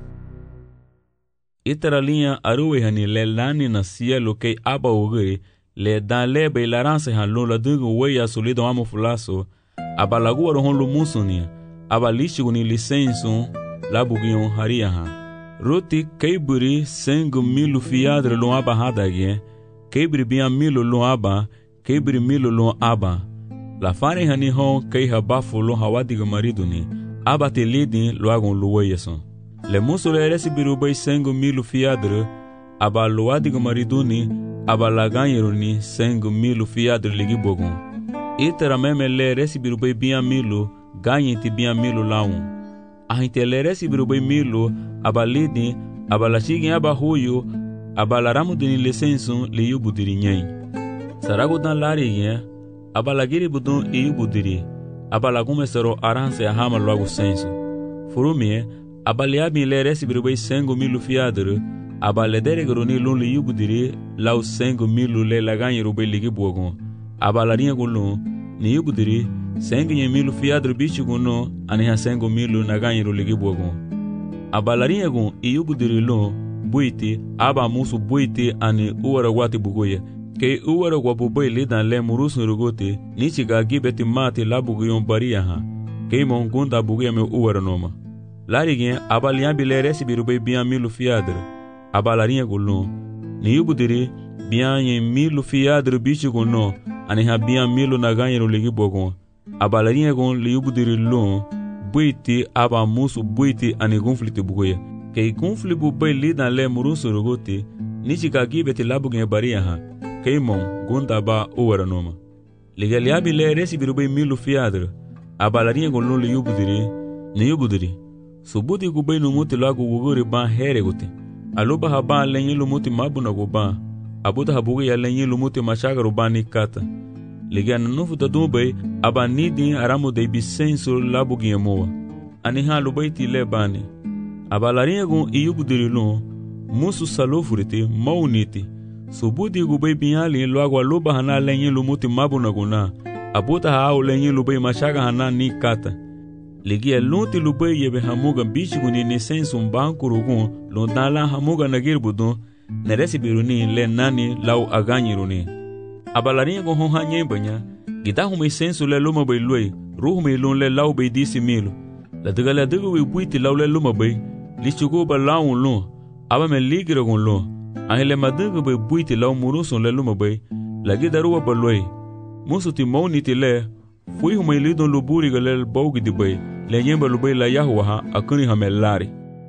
Speaker 3: Itara linha aruwe hani le lani na cielo kei aba woguri le dan le be laranse han lo la diga weya solido amo fulaso, aba lagu waro hon lo musunia, aba lishigu ni lisensu la bugion haria han. Roti keiburi sengu milu fiadre lo aba hadagien, keibri bia milu lo aba, keibri milu lo aba. La fane hani hon kei habafu lo hawadiga mariduni, aba te lidin lo agon luweyeson. Le musu le resibiru bay sengu milu fiadre, aba lo adiga mariduni, aba la ganyeruni sengu milu fiadre ligibogon. Itera meme le resibiru bay bia milu, ganyeti bia milu laun. Ahinte le resibiru bay milu, abalidi, abalashigin abahuyo, abalaramu-dini lisensun liyubudiri nyen. Saragudan larigin, abalagiri budun iyubudiri, abalagume sero aranse ahama logo sensu. Furumie, abaliabin le resibiru bay sengu milu fiadru, abaledere ni lun liyubudiri, lau sengu milu le laganyiru bay ligibuogon. Abalarinha gulun, ni yubudiri, sengu nye milu fiadru bichuguno, aniha sengu milu naganyiru ligibuogon. Abalarinha gun iyubudiri lun, buiti, aba musu buiti ani uwara wati bugoye. Ke uwara wabubai lidan le murusun rugote, nichiga gibeti mati la bugoyon baria ha. Ke mon gunda bugoye me uwara noma. Larigin abaliambi le resibiru bay bian milu fiadru. Abalarinha gulun, ni yubudiri, bian ye milu fiadru bichugun no, aniha bian milu naganyiru ligibogon. Abalarinha gun li yubudiri lun, buiti aba musu buiti ani gunfliti bugoye. Kei gunfli bubai lidan le murusu rugote, nichika gibeti labugin baria ha. Kei mon gunda ba uwara noma. Ligaliabi le resibiru bay milu fiadru. Abalarinha gun lun li yubudiri, ni yubudiri. Subuti gubai numuti lagu wuguri ban here gote. Aluba haba lenye lumuti mabuna guban. Abuta habugi ya lenye lumuti mashagaru bani kata. Liga nanufu tadumbai aba nidin aramu de bisensu labugi emoa. Aniha lubaiti le bani. Aba larinha gun iyubudiri lun, musu salofuriti mauniti. Subuti gubai binyali luagu aluba hana lenye lumuti mabuna guna. Abuta hao lenye lubai mashaga hana ni kata. Ligia lunti lubai yebe hamuga bichiguni ni sensu mbankurugun lundala hamuga nagirbudun neresibiruni le nani lau aganyiruni. Abalarinha gon honha nyembanya, gitahume sensu le luma bay luay, ruhume lun le lau bay disi milu. La diga la diga we buiti lau le luma bay, lichugo ba laun lun, aba me ligira gon lun, ahile madiga bay buiti lau murusun le luma bay, la gidaruwa ba luay. Musu ti mauniti le, fui hume lidon luburi galel baugi di bay, le nyemba lubay la yahuwa akuni hamelari.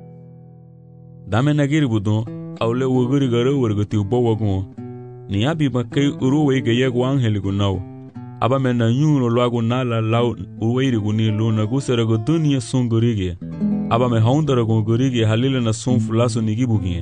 Speaker 3: Dame nagiri budon, au le wuguri gara wargati ubawagon, ni abi bakay uruwe ge yegu angeligu nau. Aba me na nyuno lagu nala lau uweirigu ni luna guserago dunia sun gurige. Aba me haundarago gurige halile na sun fulaso nigibugie.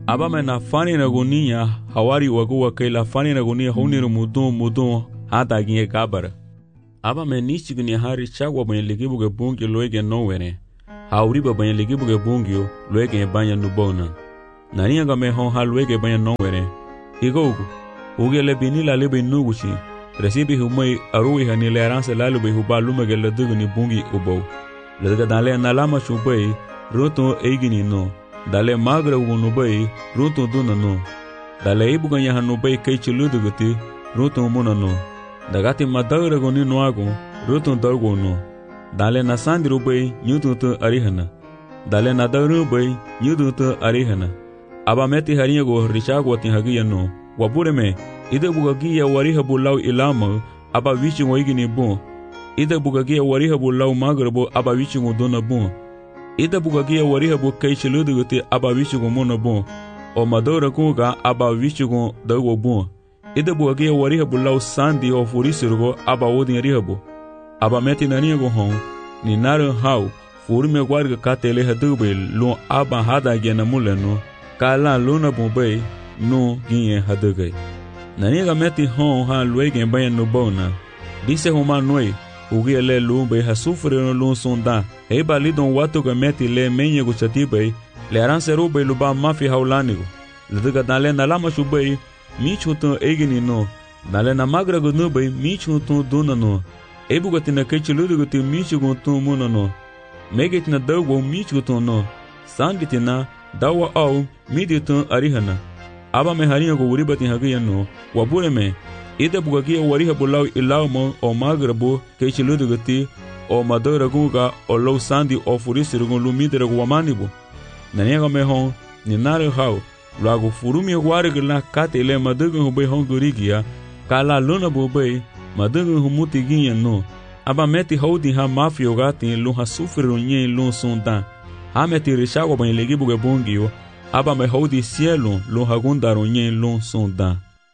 Speaker 3: aba me na fani na gonia hawari wagu wakai la fani na gonia honir mudon mudon hata ginye kabara. Aba me nishi gini hari chagwa banye ligibu ge bungi loege nowere. Hauriba banye ligibu ge bungi loege banya nubona. Nani nga me hon ha loege banya nowere. Igogu, uge le binila lebe nuguchi. Resibi humai arui hani le aranse lalu be huba lumege le dugu ni bungi ubo. Ledga dale nalama chubai roto eigini no. Dale magra unubai roto duna no. Dale ibuga yahanubai kai chuluduguti roto muna no. Dagati madagra goni noago roto dargo no. Dale na sandiro bai nyutu arihana. Dale na daru bai nyutu arihana. Aba meti hariya go richago tin hagiya no. Wapure me ide bugagia wariha bulau ilama aba wichi waigini bon. Ide bugagia wariha bulau magrabo aba wichi go dona bon. Ide bugagia wariha bu kai chiluduguti aba wichi go mona bon. O madora kuga aba wichi go dago bon. Ide bugagia wariha bulau sandi o furisirugo aba odin rihabu. Aba meti naniya go hon ni naru hau furi me guarga katele hadube lo aba hada gena muleno kala luna bombai no ginye hadugai. Naniga meti hon ha luege bayan no bona. Dise homa noi ugia le lumbe ha sufre no lun sonda. Eba lidon watu ga meti le menye go chatibai le aranse rube luba mafi haulanigo. Leduga dale na lama shubai mi chuto egini no. Dale na magra go nubai mi chuto duna no. Ebu gati na kechi ludu gati mi chugo tu muna no. Megeti na dawo mi chuto no. Sangiti na dawa au mi ditu arihana. Aba me harinha go uribati hagiya no. Wabure me ida bugagia wariha bulau ilau mo o magrabo kechi ludu gati o madora guga o low sandi o furisirugo lumidere go wamanibo. Naniga me hon ni nare hau lago furumi warigla kate le madugu hubei hon gurigia kala luna bubei madugu humuti ginha no. Aba meti houdi ha mafio gati lu ha sufriru nye lu sonda. Ha meti rishago banye legibuge bongio. Aba me houdi cielo lu ha gundaro nye lu sonda.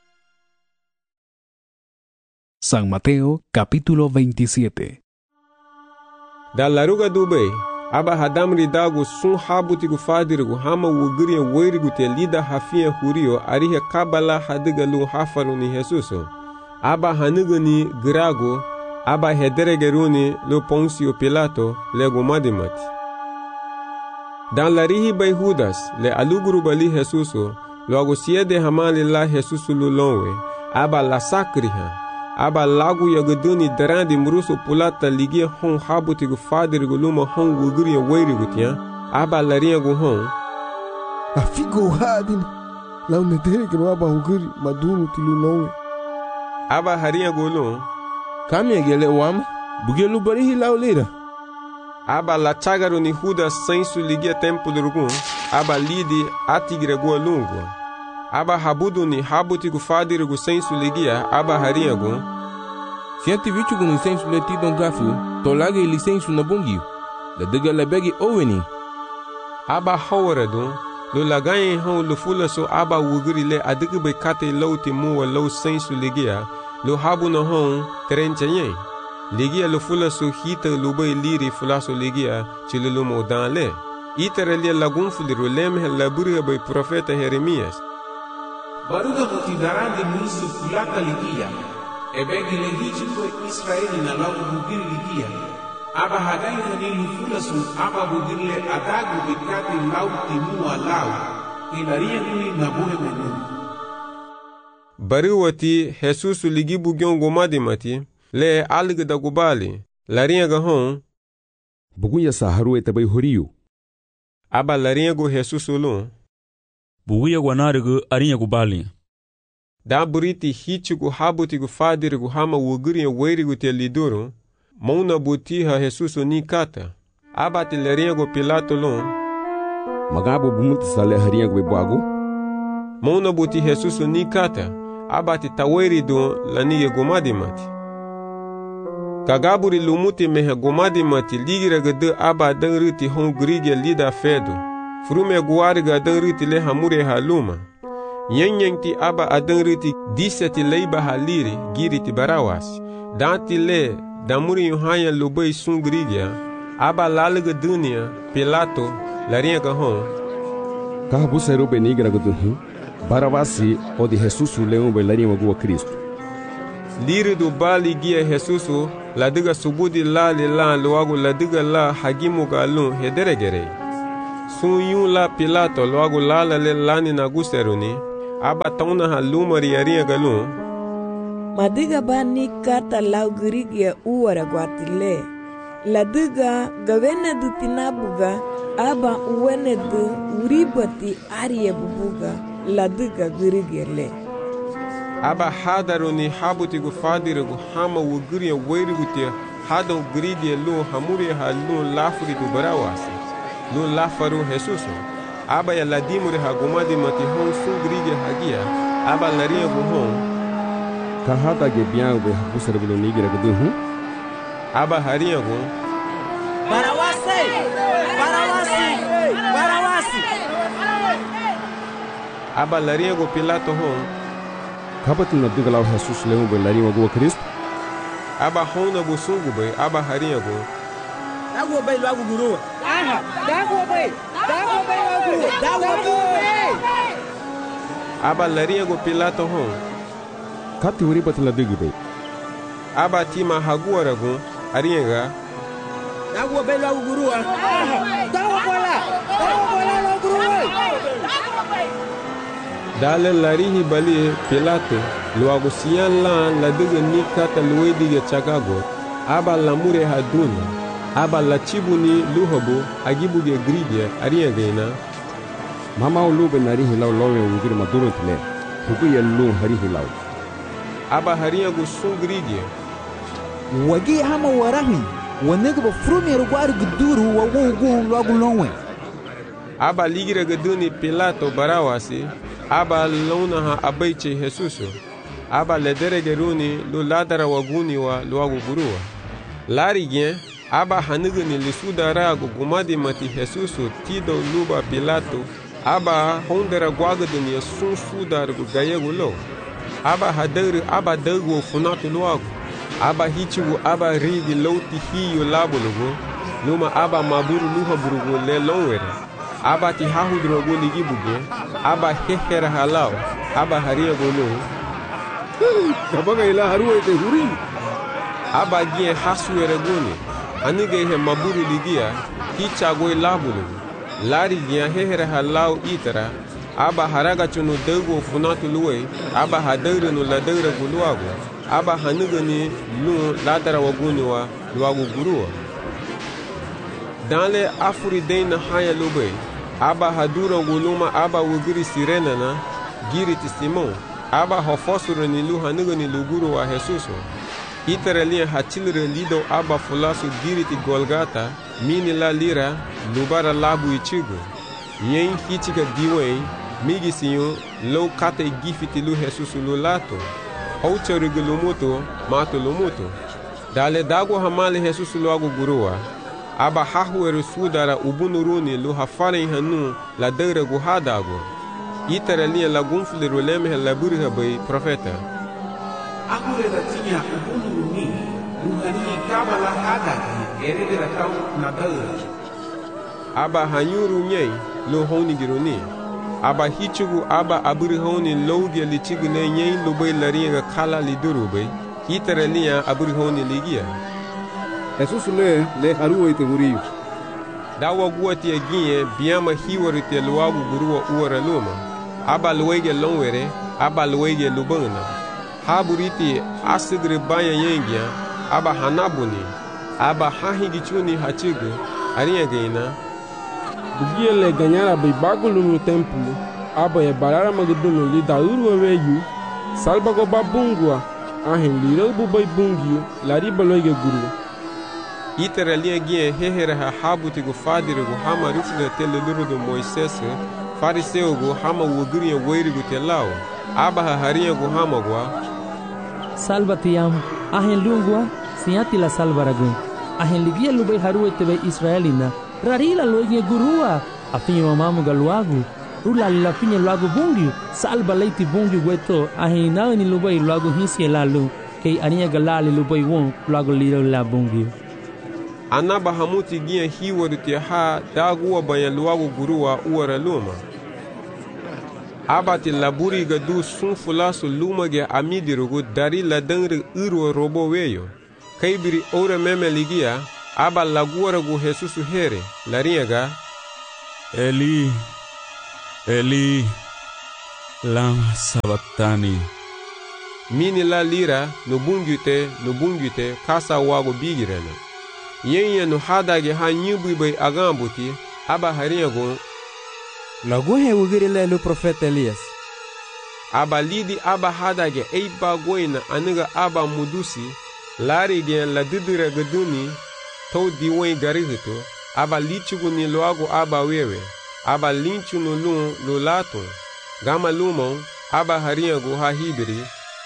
Speaker 4: San Mateo capítulo veintisiete.
Speaker 2: Da laruga dubei aba hadamri dago sun habutigu fadirigu hama wugriya weirigu te lida hafia hurio arihe kabala hadiga lu hafaru ni Jesuso. Aba hanugani grago aba hederegeruni lu Ponsio Pilato le gumadimati. Dan larihi bay Judas le aluguru bali Jesuso logo siede hamali la Jesuso lu lonwe aba la sakriha. Aba lagu yagaduni darandi muruso pulata ligia hon habutigu fadirigu luma hon wugriya weirigu tia aba laria gu hon
Speaker 8: afigo hadin la uneteregeru aba wugri madunu tilu lonwe.
Speaker 2: Aba haria gu lu
Speaker 12: Kamia gele wam bugelu barihi laulira.
Speaker 2: Aba la chagaru ni Judas sensu ligia tempo durugun aba lidi atigre gu lungu. Aba habudu ni habutigu fadirigu sensu ligia aba haria gu
Speaker 12: Sianti vichugu ni sensu le tidon gafu tolage ili sensu na bungi la dega la begi oweni.
Speaker 2: Aba hawaredu lo lagaye hon lo fula so aba wugri le adigi be kate lauti muwa lau sensu ligia lo habu na hon terenchaye. Ligia lo fula so hita lo bay liri fula so ligia chile lo mo dan le. Itere lia lagun fuliru lemhe laburi bay profeta Jeremias.
Speaker 9: Baruga mutidarandi muisu kulaka ligia. Ebegi lehichi kwe Israeli na lagu bugir ligia. Aba hadai hanilu fulasu aba bugirle adagu bikati lau timua lau. Inaria nuni nabuhe menuni.
Speaker 2: Bariwati Jesusu ligi bugyon gomadimati le alga da gubali. Laria gahon.
Speaker 15: Bugunya saharu etabai horiyu.
Speaker 2: Aba laria go Jesusu lo.
Speaker 3: Buguya guanarigu arinha gubali.
Speaker 2: Da buriti hichigu habutigu fadirigu hama wugriya weirigu te liduru. Mauna butiha Jesusu ni kata. Aba te laria go Pilato lo.
Speaker 15: Magabo bumuti sale haria go bwago.
Speaker 2: Mauna buti Jesusu ni kata. Aba te taweridu laniye gomadimati. Kagaburi lumuti mehe gomadimati ligira gade aba dangriti hon grigya lida fedu. Frume guariga adanriti le hamure haluma. Nyenyenki aba adanriti diseti leiba haliri giriti barawas. Danti le damuri yuhanya lubei sungrigya. Aba laliga dunia Pilato laringa hon.
Speaker 15: Kahabusero benigra guduhu. Barawasi o de Jesus leão bailarinho agua Cristo.
Speaker 2: Liri do bali guia Jesus la diga subudi la li la loago la diga la hagimu galun hederegere. Sun yun la Pilato loago la la le lani na guseruni. Aba tauna ha lumari aria galun.
Speaker 16: Madiga bani kata lau girigia uara guatile. La diga gavene du tinabuga aba uwene du uribati aria bubuga. La diga girigele
Speaker 2: aba hadaruni habutigu fadirigu hama wugiria weirigutia hadau giridia lu hamuri ha lu lafuri du barawasi lu lafaru Jesuso aba ya ladimuri ha gumadi mati hon su girigia hagia aba laria gu hon
Speaker 15: kahata ge biang be habusar bulu nigira guduhu
Speaker 2: aba haria gu
Speaker 17: barawasi barawasi barawasi
Speaker 2: aba laria go Pilato hon
Speaker 15: kabatin na diga lau Jesus leão bailarinho agua Cristo
Speaker 2: aba hon na go sungu be aba haria go
Speaker 17: dago be logo guru aha dago be dago be logo dago be
Speaker 2: aba laria go Pilato hon
Speaker 15: kati uri batin la diga be
Speaker 2: aba tima haguara go arienga
Speaker 17: dago be logo guru aha dago bola dago bola logo guru
Speaker 2: dale larihi bali Pilato luago siyan la la diga ni kata luwe diga chakago aba lamure haduna aba la chibuni luhobo agibuge gridia aria gaina
Speaker 15: mama ulube narihi lau lowe ungir maduro tile huku ya lu harihi lau
Speaker 2: aba haria go sun gridia
Speaker 7: wagi hama warahi wanega ba frumi rugwari guduru wa wugu luago lonwe
Speaker 2: aba ligira gaduni Pilato barawasi aba lona ha abaiche Jesuso aba lederegeruni lu ladara waguni wa luagu gurua lari gen aba hanigani lisudara gu gumadi mati Jesuso tido luba Pilato aba hondera gwagadani sun sudar gu gayegu lo aba hadari aba dagu funatu luagu aba hichigu aba rigi lauti hiyo labulugu luma aba maburu luha burugu le lonwere aba ti hahudro go ligi buge aba hehera halao aba haria go lo
Speaker 15: kabaga ila haruwe te huri
Speaker 2: aba gie hasuere goni anige he maburu ligia hicha go labulu lari gie hehera halao itara aba haraga chunu dego funatu luwe aba hadere no ladere go luago aba hanigani lu ladara waguni wa luago gurua dale afuri deina haya lube aba hadura guluma aba wugiri sirena na giri Simon aba hofosuro ni lu hanigani luguru wa Jesuso iteralia hachilre lido aba fulasu giri ti Golgata mini la lira lubara labu ichigo yen hichika diwe migi siyo lo kate gifiti lu Jesuso lu lato hauchari gulumuto mato lumuto dale dago hamale Jesuso lu agu guruwa aba hahueru sudara ubunuruni lu hafaren hanu la deure gu hadago iteralia la gunfle roleme la burha bay profeta
Speaker 9: agure da tinha ubunuruni lu hani kaba la hadago erede da tau na deure
Speaker 2: aba hanyuru nyei lu honi gironi aba hichugu aba aburi honi loge lichigne nyei lu bay laringa kala liduru bay iteralia aburi honi ligia
Speaker 15: Jesus le le haruwe te huri
Speaker 2: dawa guati agie biama hiwari te luagu gurua uara luma aba luege lonwere aba luege lubana haburiti asigre baya yengia aba hanabuni aba hahigichuni hachigu aria geina
Speaker 18: bugie le ganyara bai bagulu no templo aba e barara magdunu li dauru weyu salbago babungwa ahin liro bu bai bungio lari baloige guru
Speaker 2: iteralia gie hehera ha habutigu fadirigu hama rufle tele lurudu Moises fariseugu hama wugiria weirigu telao aba ha hariagu hama gwa
Speaker 6: salvatiam ahen lungwa siati la salvaragu ahen ligia lubai haruwe tebe Israelina rarila loige gurua afinyo mamamu galuagu rula la finye luagu bungi salva leiti bungi weto ahen nao ni lubai luagu hisi lalu kei ania galali lubai won luagu liro la bungi
Speaker 2: anaba hamuti gie hiwari te ha daguwa baya luagu gurua uara luma aba ti laburi ga du sun fulasu luma ge amidirugu dari la dangri irwo robo weyo kaibiri ora meme ligia aba laguara gu Jesusu here laringa ga
Speaker 3: Eli Eli lama sabatani
Speaker 2: mini la lira no bungute no bungute kasa wago bigirena yenya no hadage ha nyubu bay agambuti aba haringa go
Speaker 7: lagu he wugiri le lu profeta Elias
Speaker 2: aba lidi aba hadage eiba goina aniga aba mudusi lari gen la didira gaduni to diwen garihito aba lichugu ni loago aba wewe aba linchu no lun lo lato gama lumon aba haringa go ha hibiri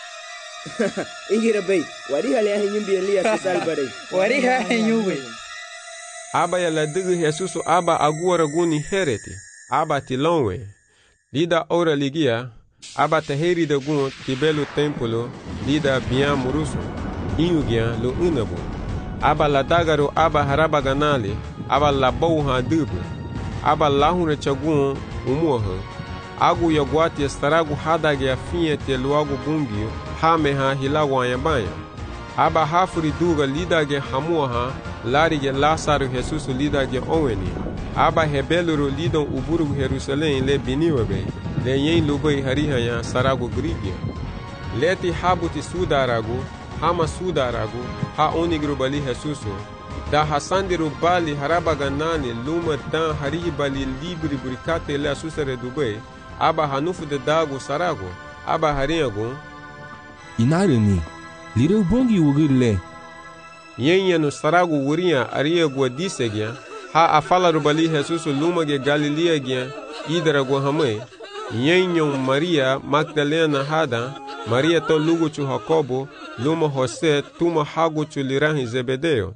Speaker 17: ingira bay wari hale ha nyumbi Elias salbare
Speaker 7: wari ha nyumbi
Speaker 2: aba ya la digi Jesusu aba aguara guni hereti aba tilonwe lida ora ligia aba taheri da gun tibelo templo lida bian muruso inugia lo unabu aba la dagaro aba haraba ganale aba la bouha dubu aba lahunre chagun umuha agu ya guati estaragu hadage afinye te luagu bungio hame ha hilawa yabaya aba hafuri duga lidage hamuha larige Lazaro Jesusu lidage oweni aba hebeluro lidon uburu Jerusalem le biniwebe le yen lubai harihaya saragu grigia leti habuti sudaragu hama sudaragu ha onigru bali Jesusu da hasandiru bali haraba ganani luma dan harihi bali libri burikate le asusare dubai aba hanufu de dagu saragu aba hariyagu
Speaker 12: inareni lireu bongi wugirle
Speaker 2: yenya no saragu wuria ariyagu disegya ha afala rubali Jesusu luma ge Galilea gya idaragu hamai yenyo Maria Magdalena hada Maria to lugu chu Jacobo luma Jose tuma hagu chu lirahi Zebedeo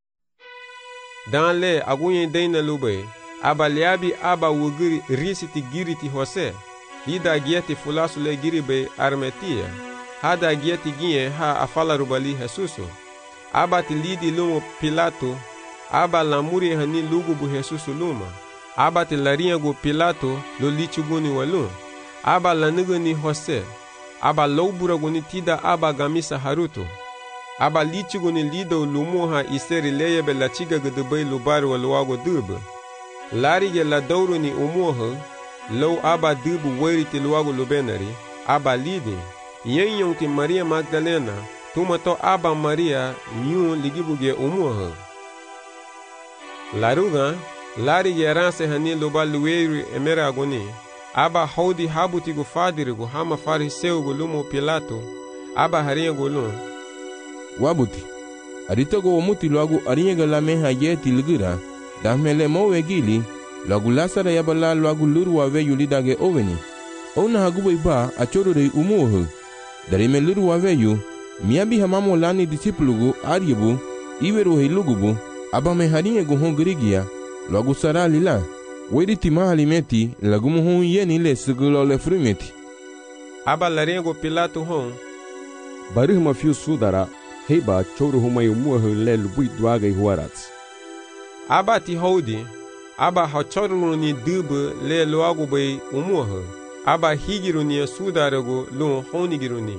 Speaker 2: dan le agunye deina lube aba liabi aba wugiri risiti giriti Jose lida gieti fulasu le giribe armetia hada gieti gie ha afala rubali Jesusu aba tilidi lumo Pilato aba lamuri hani lugu bu Jesusu luma aba tilaria go Pilato lo lichuguni walun aba lanuguni Jose aba loburaguni tida aba gamisa haruto aba lichuguni lido lumuha iseri leyebe la chiga gudubay lubari walwago dubu larige la dauruni umuha low aba dubu weriti luwago lubenari aba lidi yenyon ti Maria Magdalena tumato aba Maria yun ligibuge umuha laruga larige ranse hani luba luweru emera agoni aba haudi habuti gu fadirigu hama fariseu gu lumo Pilato aba haringa gu lum
Speaker 12: wabuti aritogo omuti loagu aringa la meha yeti ligira damele mowe gili loagu lasara yabala loagu luru wa veyu lidage oveni ona hagubo iba achorore umuho darime luru wa veyu miabi hamamo lani disiplugu aryebu iweru hilugubu aba me haringa gu hongrigia loagu sara lila wediti mahalimeti lagumu hon yeni le segulo le frimeti
Speaker 2: aba larengo Pilato hon
Speaker 15: barih ma fiu sudara heba choru humay umuho le lubui dwaga huarats
Speaker 2: aba ti hodi aba hachoru ni dubu le loagu bay umuho aba higiru ni sudarago lo honigiru ni.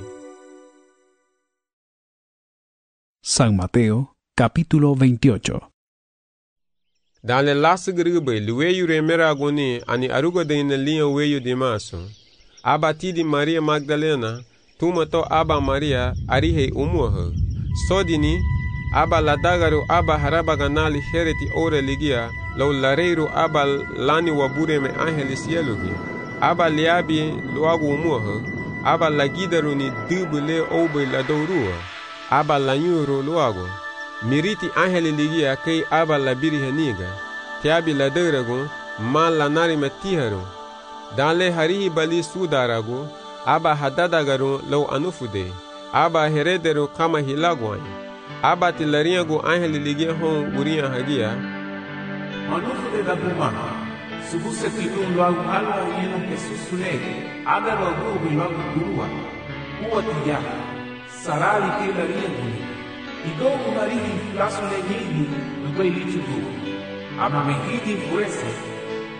Speaker 4: San Mateo capítulo veintiocho.
Speaker 2: Dans le las gribe luweyu remera goni ani arugo de in liya weyu de maso aba ti di Maria Magdalena tumato aba Maria arihe umuho sodini aba ladagaru aba haraba ganali hereti ore ligia law lareiru aba lani wabure me angeli sielugi aba liabi luagu umuho aba lagidaru ni dubule obe la dourua aba lanyuro luagu miriti angeli ligia kei aba labiri heniga tiabi la deragu ma la nari metiharu dan le harihi bali sudaragu aba hadadagaru law anufude aba herederu kama hilagwani aba tilariagu angeli ligia hon uria hagia
Speaker 9: anufude da buma subuse tidun luagu alwa yenu Jesusu le aga luagu bilagu durua uwa tiya sarali ke lariagu idogu marihi flasu le hidi lubai lichudu aba mehidi fuese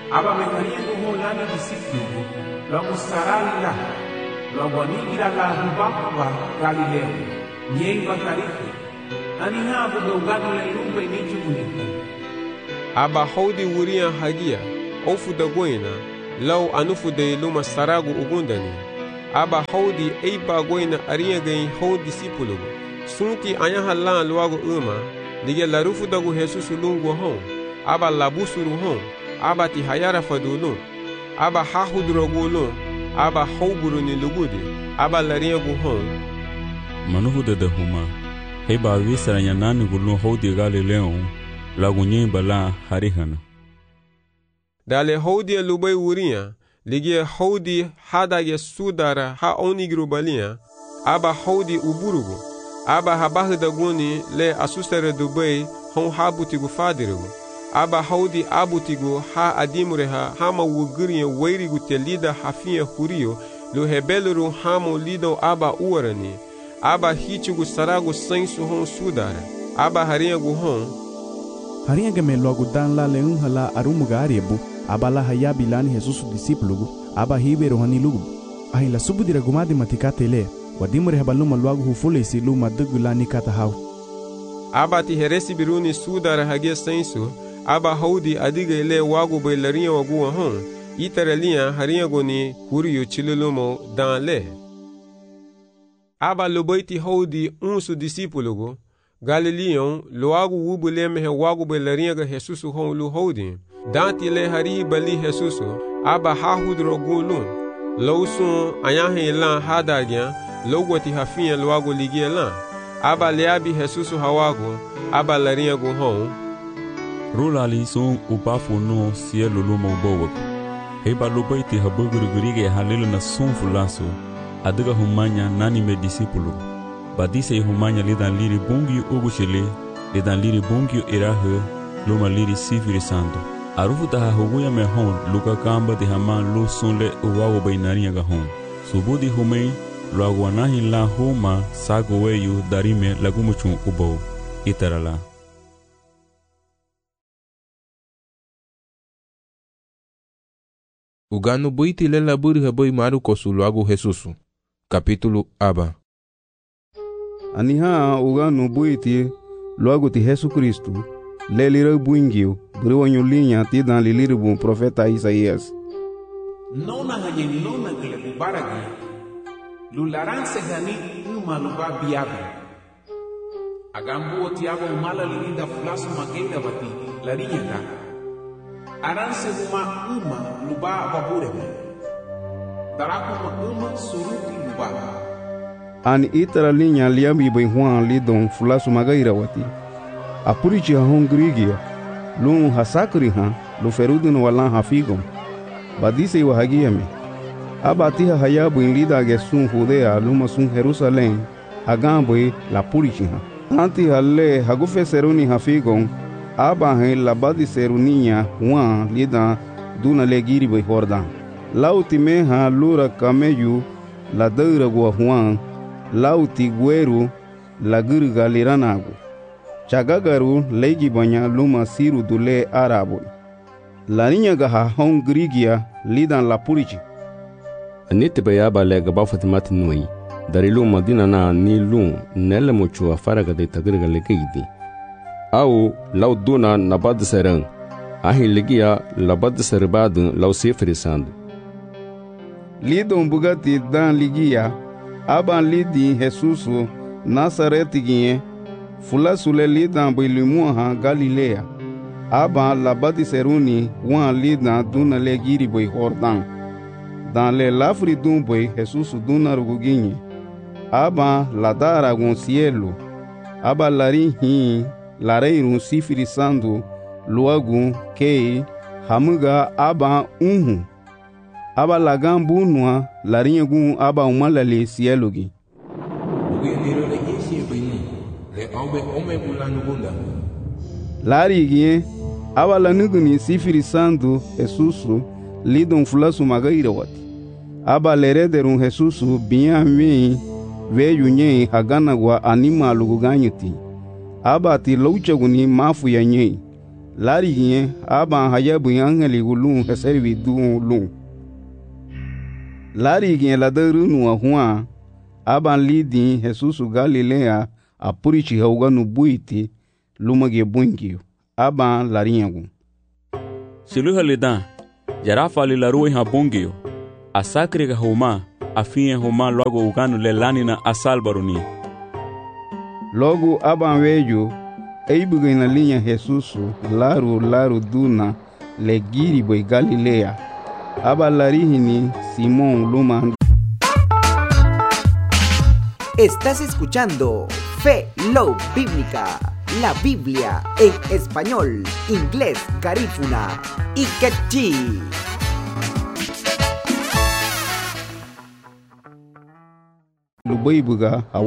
Speaker 9: aba mengariengu ho lana disiplugu, logo sarali la, logo nigira la hubakwa Galileo, nyei bakarifu, ani habu beugano le lumbe nichuguniku.
Speaker 2: Aba haudi wuria hagia, ofu da goina, lau anufu de luma saragu ugundani. Aba haudi eiba goina aria gain haudi disipulugu. Sunti anyaha lan luagu uma, lige larufu dagu Jesus lungu hon. Aba labusuru hon, aba ti hayara fadulun. Aba hahudrogulun, aba hauburu ni lugudi, aba lariagu hon.
Speaker 3: Manuhu de huma, heba visara nyanani gulun haudi Galileo, lagu nyimba la harihana.
Speaker 2: Dale haudi lubai wuria, lige haudi hadage sudara ha onigru balia, aba haudi uburugu, aba habahu daguni le asustere dubai hon habutigu fadirugu, aba haudi abutigu ha adimureha hama wuguriye wairigu telida hafia hurio, lu hebeluru hamo lido aba uarani, aba hichugu saragu sensu hon sudara, aba hariagu hon.
Speaker 14: Hariaga me logo dan la leun hala arumuga ariebu, aba la hayabi lani Jesus disiplugu, aba hiberu hani lugu. Ahi la subudira gumadi matikate le, wadimure habaluma luagu hufule isi luma dugu lani kata hau.
Speaker 2: Aba ti heresi biruni sudara hagia sensu, aba haudi adiga ile wagu bailaria wagua hon, itaralia hariago ni huriyo chilulumo dan le. Aba lubaiti haudi unsu disipulugu, Galileon loagu wubu lemehe wagu bailaria Jesus hon lu haudi. Danti le hari bali Jesus, aba hahudro gulun. Lausun ayahe lan hadagyan, logwati hafia luagu ligie lan. Aba leabi Jesus hawagu, aba laria gu hon.
Speaker 3: Rulali sun ubafu no sielu lumo bowak. Heba lubaiti habugurigurige halilu na sun fulasu. Adiga humanya nani me disipulu. Badise humanya lidan liri bungi ugushile, lidan liri bungi irahe, luma liri sifiri sandu. Arufu taha huguya me hon, luka kamba di haman lu sunle uwago bainaria ga hon. Subudi humei, luaguanahi la huma sago weyu darime lagumuchun ubo. Itarala.
Speaker 12: Ugano buiti lela buri haboi maru kosu luagu Jesusu. Capítulo aba.
Speaker 19: Aniha ugano buiti luagu ti Jesus Cristo. Lelira buingio, briwanyo linha ti dan liliribu profeta Isaías.
Speaker 9: Nona hanye nona gele bubaragi. Lularanse gani uma luba biabe. Agambu tiago umala lilinda fulasu magenda bati larinyanga. Aranse uma uma luba baburega. Daraku uma suruti luba.
Speaker 19: Ani itara linha liambi benhuan lidon fulasu magaira wati. Apurichi ha hongrigia, lum hasakri ha, lu ferudu no walan hafigom. Badise wa hagiame. Abatiha hayabu in lida gesun Judea, luma sun Jerusalem, hagambo la purichi ha. Anti halle hagufe seruni hafigom, aba he la badi seruninya wan lida duna legiri be Jordan. Lauti meha lura kameyu la deura gua huan, lauti gueru la gurga liranagu. Chagagaru legi banya luma siru dule arabo. La niña gaha hon grigia lidan la purichi.
Speaker 15: Anite bayaba le gaba fatimati nui. Dari lu madina na ni lu nele muchu afaraga de tagriga legidi. Au lau duna nabad serang. Ahi legia labad serbadu lau sefrisandu.
Speaker 19: Lidon bugati dan ligia. Aban lidi Jesusu Nasareti gie. Fula sule lidan bilimua ha Galilea. Aba labadi seruni wan lidan duna legiri boi Jordan. Dan le lafri dun boi Jesus duna ruguginye. Aba ladara gon cielo. Aba lari hi lareirun sifiri sandu luagun kei hamuga aba unhu. Aba lagan bunua larinye gun aba umalale cielo gi. Lari gie, aba la nuguni sifiri sandu Jesusu lidon fulasu magaira wati. Aba lerederun Jesusu biya mei veyu nye hagana wa anima luguganyuti. Aba ti louchaguni mafu ya nye. lari gien aban haya bu angeli gulun heservi du lun lari gien la deru nu ahua aban lidi Jesus Galilea apurichi hauga nu buiti lumage bungio aban laringu
Speaker 3: Siluha lidan jarafa li larui ha bungio asakri ga huma afia huma logo uganu le lanina asalbaruni
Speaker 19: logo aban vejo eibuga na linha Jesus laru laru duna le giri boy Galilea aba larihini Simón Luma.
Speaker 20: Estás escuchando Fe Love Bíblica, la Biblia en español, inglés, garífuna y quechí.
Speaker 19: Lubaibuga